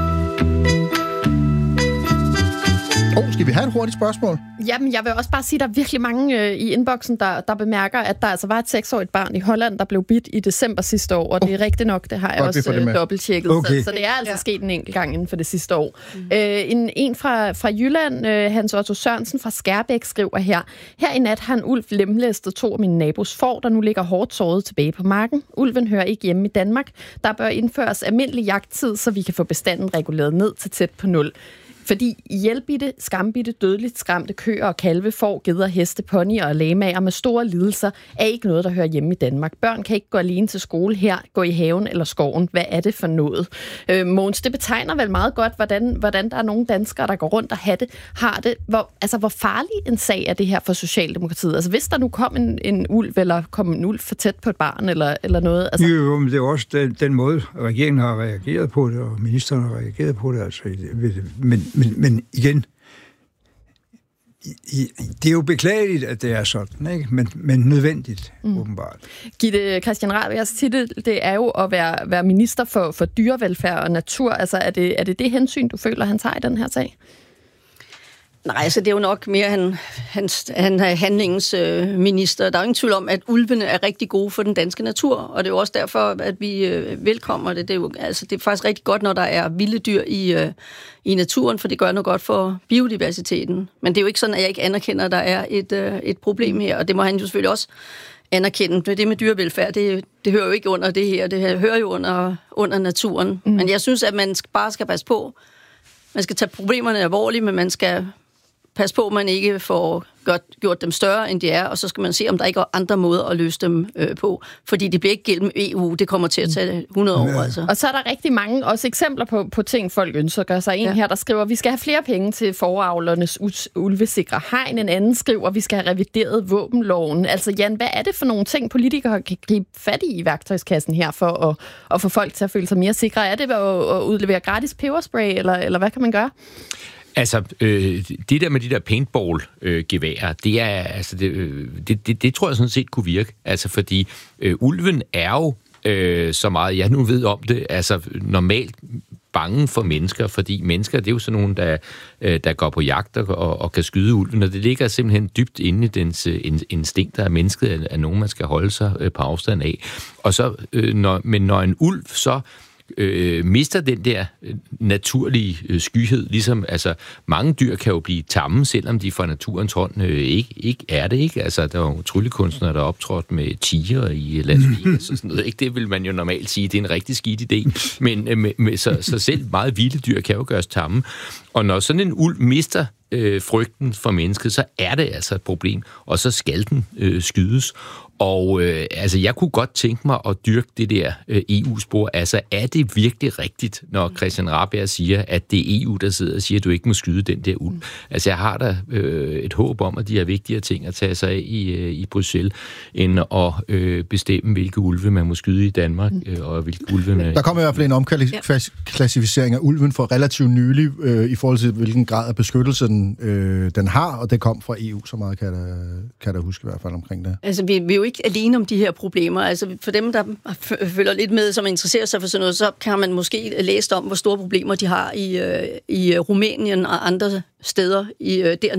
Oh, skal vi have et hurtigt spørgsmål? Jamen, jeg vil også bare sige, at der er virkelig mange øh, i inboxen, der, der bemærker, at der altså var et seksårigt barn i Holland, der blev bidt i december sidste år, og det er rigtigt nok, det har jeg Godt, også øh, dobbelttjekket. Okay. Så, så det er altså ja. sket en enkelt gang inden for det sidste år. Mm. Øh, en, en fra, fra Jylland, øh, Hans Otto Sørensen fra Skærbæk, skriver her: Her i nat har en ulv lemlæstet to af mine nabos får, der nu ligger hårdt såret tilbage på marken. Ulven hører ikke hjemme i Danmark. Der bør indføres almindelig jagttid, så vi kan få bestanden reguleret ned til tæt på nul. Fordi hjælpbitte, skambitte, dødeligt skræmte køer og kalve, får, geder, heste, ponyer og lamaer med store lidelser er ikke noget, der hører hjemme i Danmark. Børn kan ikke gå alene til skole her, gå i haven eller skoven. Hvad er det for noget? Øh, Mogens, det betegner vel meget godt, hvordan, hvordan der er nogle danskere, der går rundt og har det. Har det. Hvor, altså, hvor farlig en sag er det her for Socialdemokratiet? Altså, hvis der nu kom en, en ulv, eller kom en ulv for tæt på et barn, eller, eller noget? Altså... Jo, jo, men det er også den, den måde, regeringen har reageret på det, og ministeren har reageret på det. Altså, men Men, men igen, det er jo beklageligt, at det er sådan, ikke? Men, men nødvendigt, mm. åbenbart. Gitte Christian Rabjergs titel, det er jo at være, være minister for, for dyrevelfærd og natur. Altså, er det, er det det hensyn, du føler, han tager i den her sag? Nej, altså det er jo nok mere han, hans, han er handlingens øh, minister. Der er jo ingen tvivl om, at ulvene er rigtig gode for den danske natur, og det er jo også derfor, at vi øh, velkommer det. Det er, jo, altså, det er faktisk rigtig godt, når der er vilde dyr i, øh, i naturen, for det gør noget godt for biodiversiteten. Men det er jo ikke sådan, at jeg ikke anerkender, at der er et, øh, et problem her, og det må han jo selvfølgelig også anerkende. Det med dyrevelfærd, det, det hører jo ikke under det her, det hører jo under, under naturen. Mm. Men jeg synes, at man bare skal passe på. Man skal tage problemerne alvorligt, men man skal pas på, at man ikke får gjort, gjort dem større, end de er, og så skal man se, om der ikke er andre måder at løse dem øh, på. Fordi det bliver ikke gennem E U, det kommer til at tage hundrede år. Altså. Og så er der rigtig mange også eksempler på, på ting, folk ønsker sig. En ja. her, der skriver, vi skal have flere penge til foravlernes ulvesikre hegn. En anden skriver, vi skal have revideret våbenloven. Altså Jan, hvad er det for nogle ting, politikere kan gribe fat i i værktøjskassen her, for at, at få folk til at føle sig mere sikre? Er det at, at udlevere gratis peberspray, eller, eller hvad kan man gøre? Altså, øh, det der med de der paintball-geværer, øh, det er, altså, det, øh, det, det, det tror jeg sådan set kunne virke. Altså, fordi øh, ulven er jo, øh, så meget jeg nu ved om det, altså normalt bange for mennesker, fordi mennesker, det er jo sådan nogen, der, der går på jagt og, og kan skyde ulven, og det ligger simpelthen dybt inde i dens instinkter af mennesket, er nogen, man skal holde sig på afstand af. Og så, når, men når en ulv så Øh, mister den der øh, naturlige øh, skyhed, ligesom, altså, mange dyr kan jo blive tamme, selvom de fra naturens hånd øh, ikke, ikke er det, ikke? Altså, der er jo tryllekunstnere, der er optrådt med tiger i Las Vegas og sådan noget, ikke? Det vil man jo normalt sige, det er en rigtig skidt idé, men øh, med, med, så, så selv meget vilde dyr kan jo gøres tamme, og når sådan en ulv mister øh, frygten for mennesket, så er det altså et problem, og så skal den øh, skydes. Og øh, altså, jeg kunne godt tænke mig at dyrke det der øh, E U-spor. Altså, er det virkelig rigtigt, når Christian Rabjerg siger, at det er E U, der sidder og siger, at du ikke må skyde den der ulv? Altså, jeg har da øh, et håb om, at de har vigtigere ting at tage sig af i, øh, i Bruxelles, end at øh, bestemme, hvilke ulve man må skyde i Danmark, øh, og hvilke ulve man... Der kommer i hvert fald en omklassificering af ulven for relativt nylig, øh, i forhold til, hvilken grad af beskyttelse den, øh, den har, og det kom fra E U, så meget kan jeg da, kan jeg da huske i hvert fald omkring det. Altså, vi, vi er jo ikke alene om de her problemer. Altså, for dem, der følger lidt med, som interesserer sig for sådan noget, så kan man måske læse om, hvor store problemer de har i, øh, i Rumænien og andre steder i, øh, der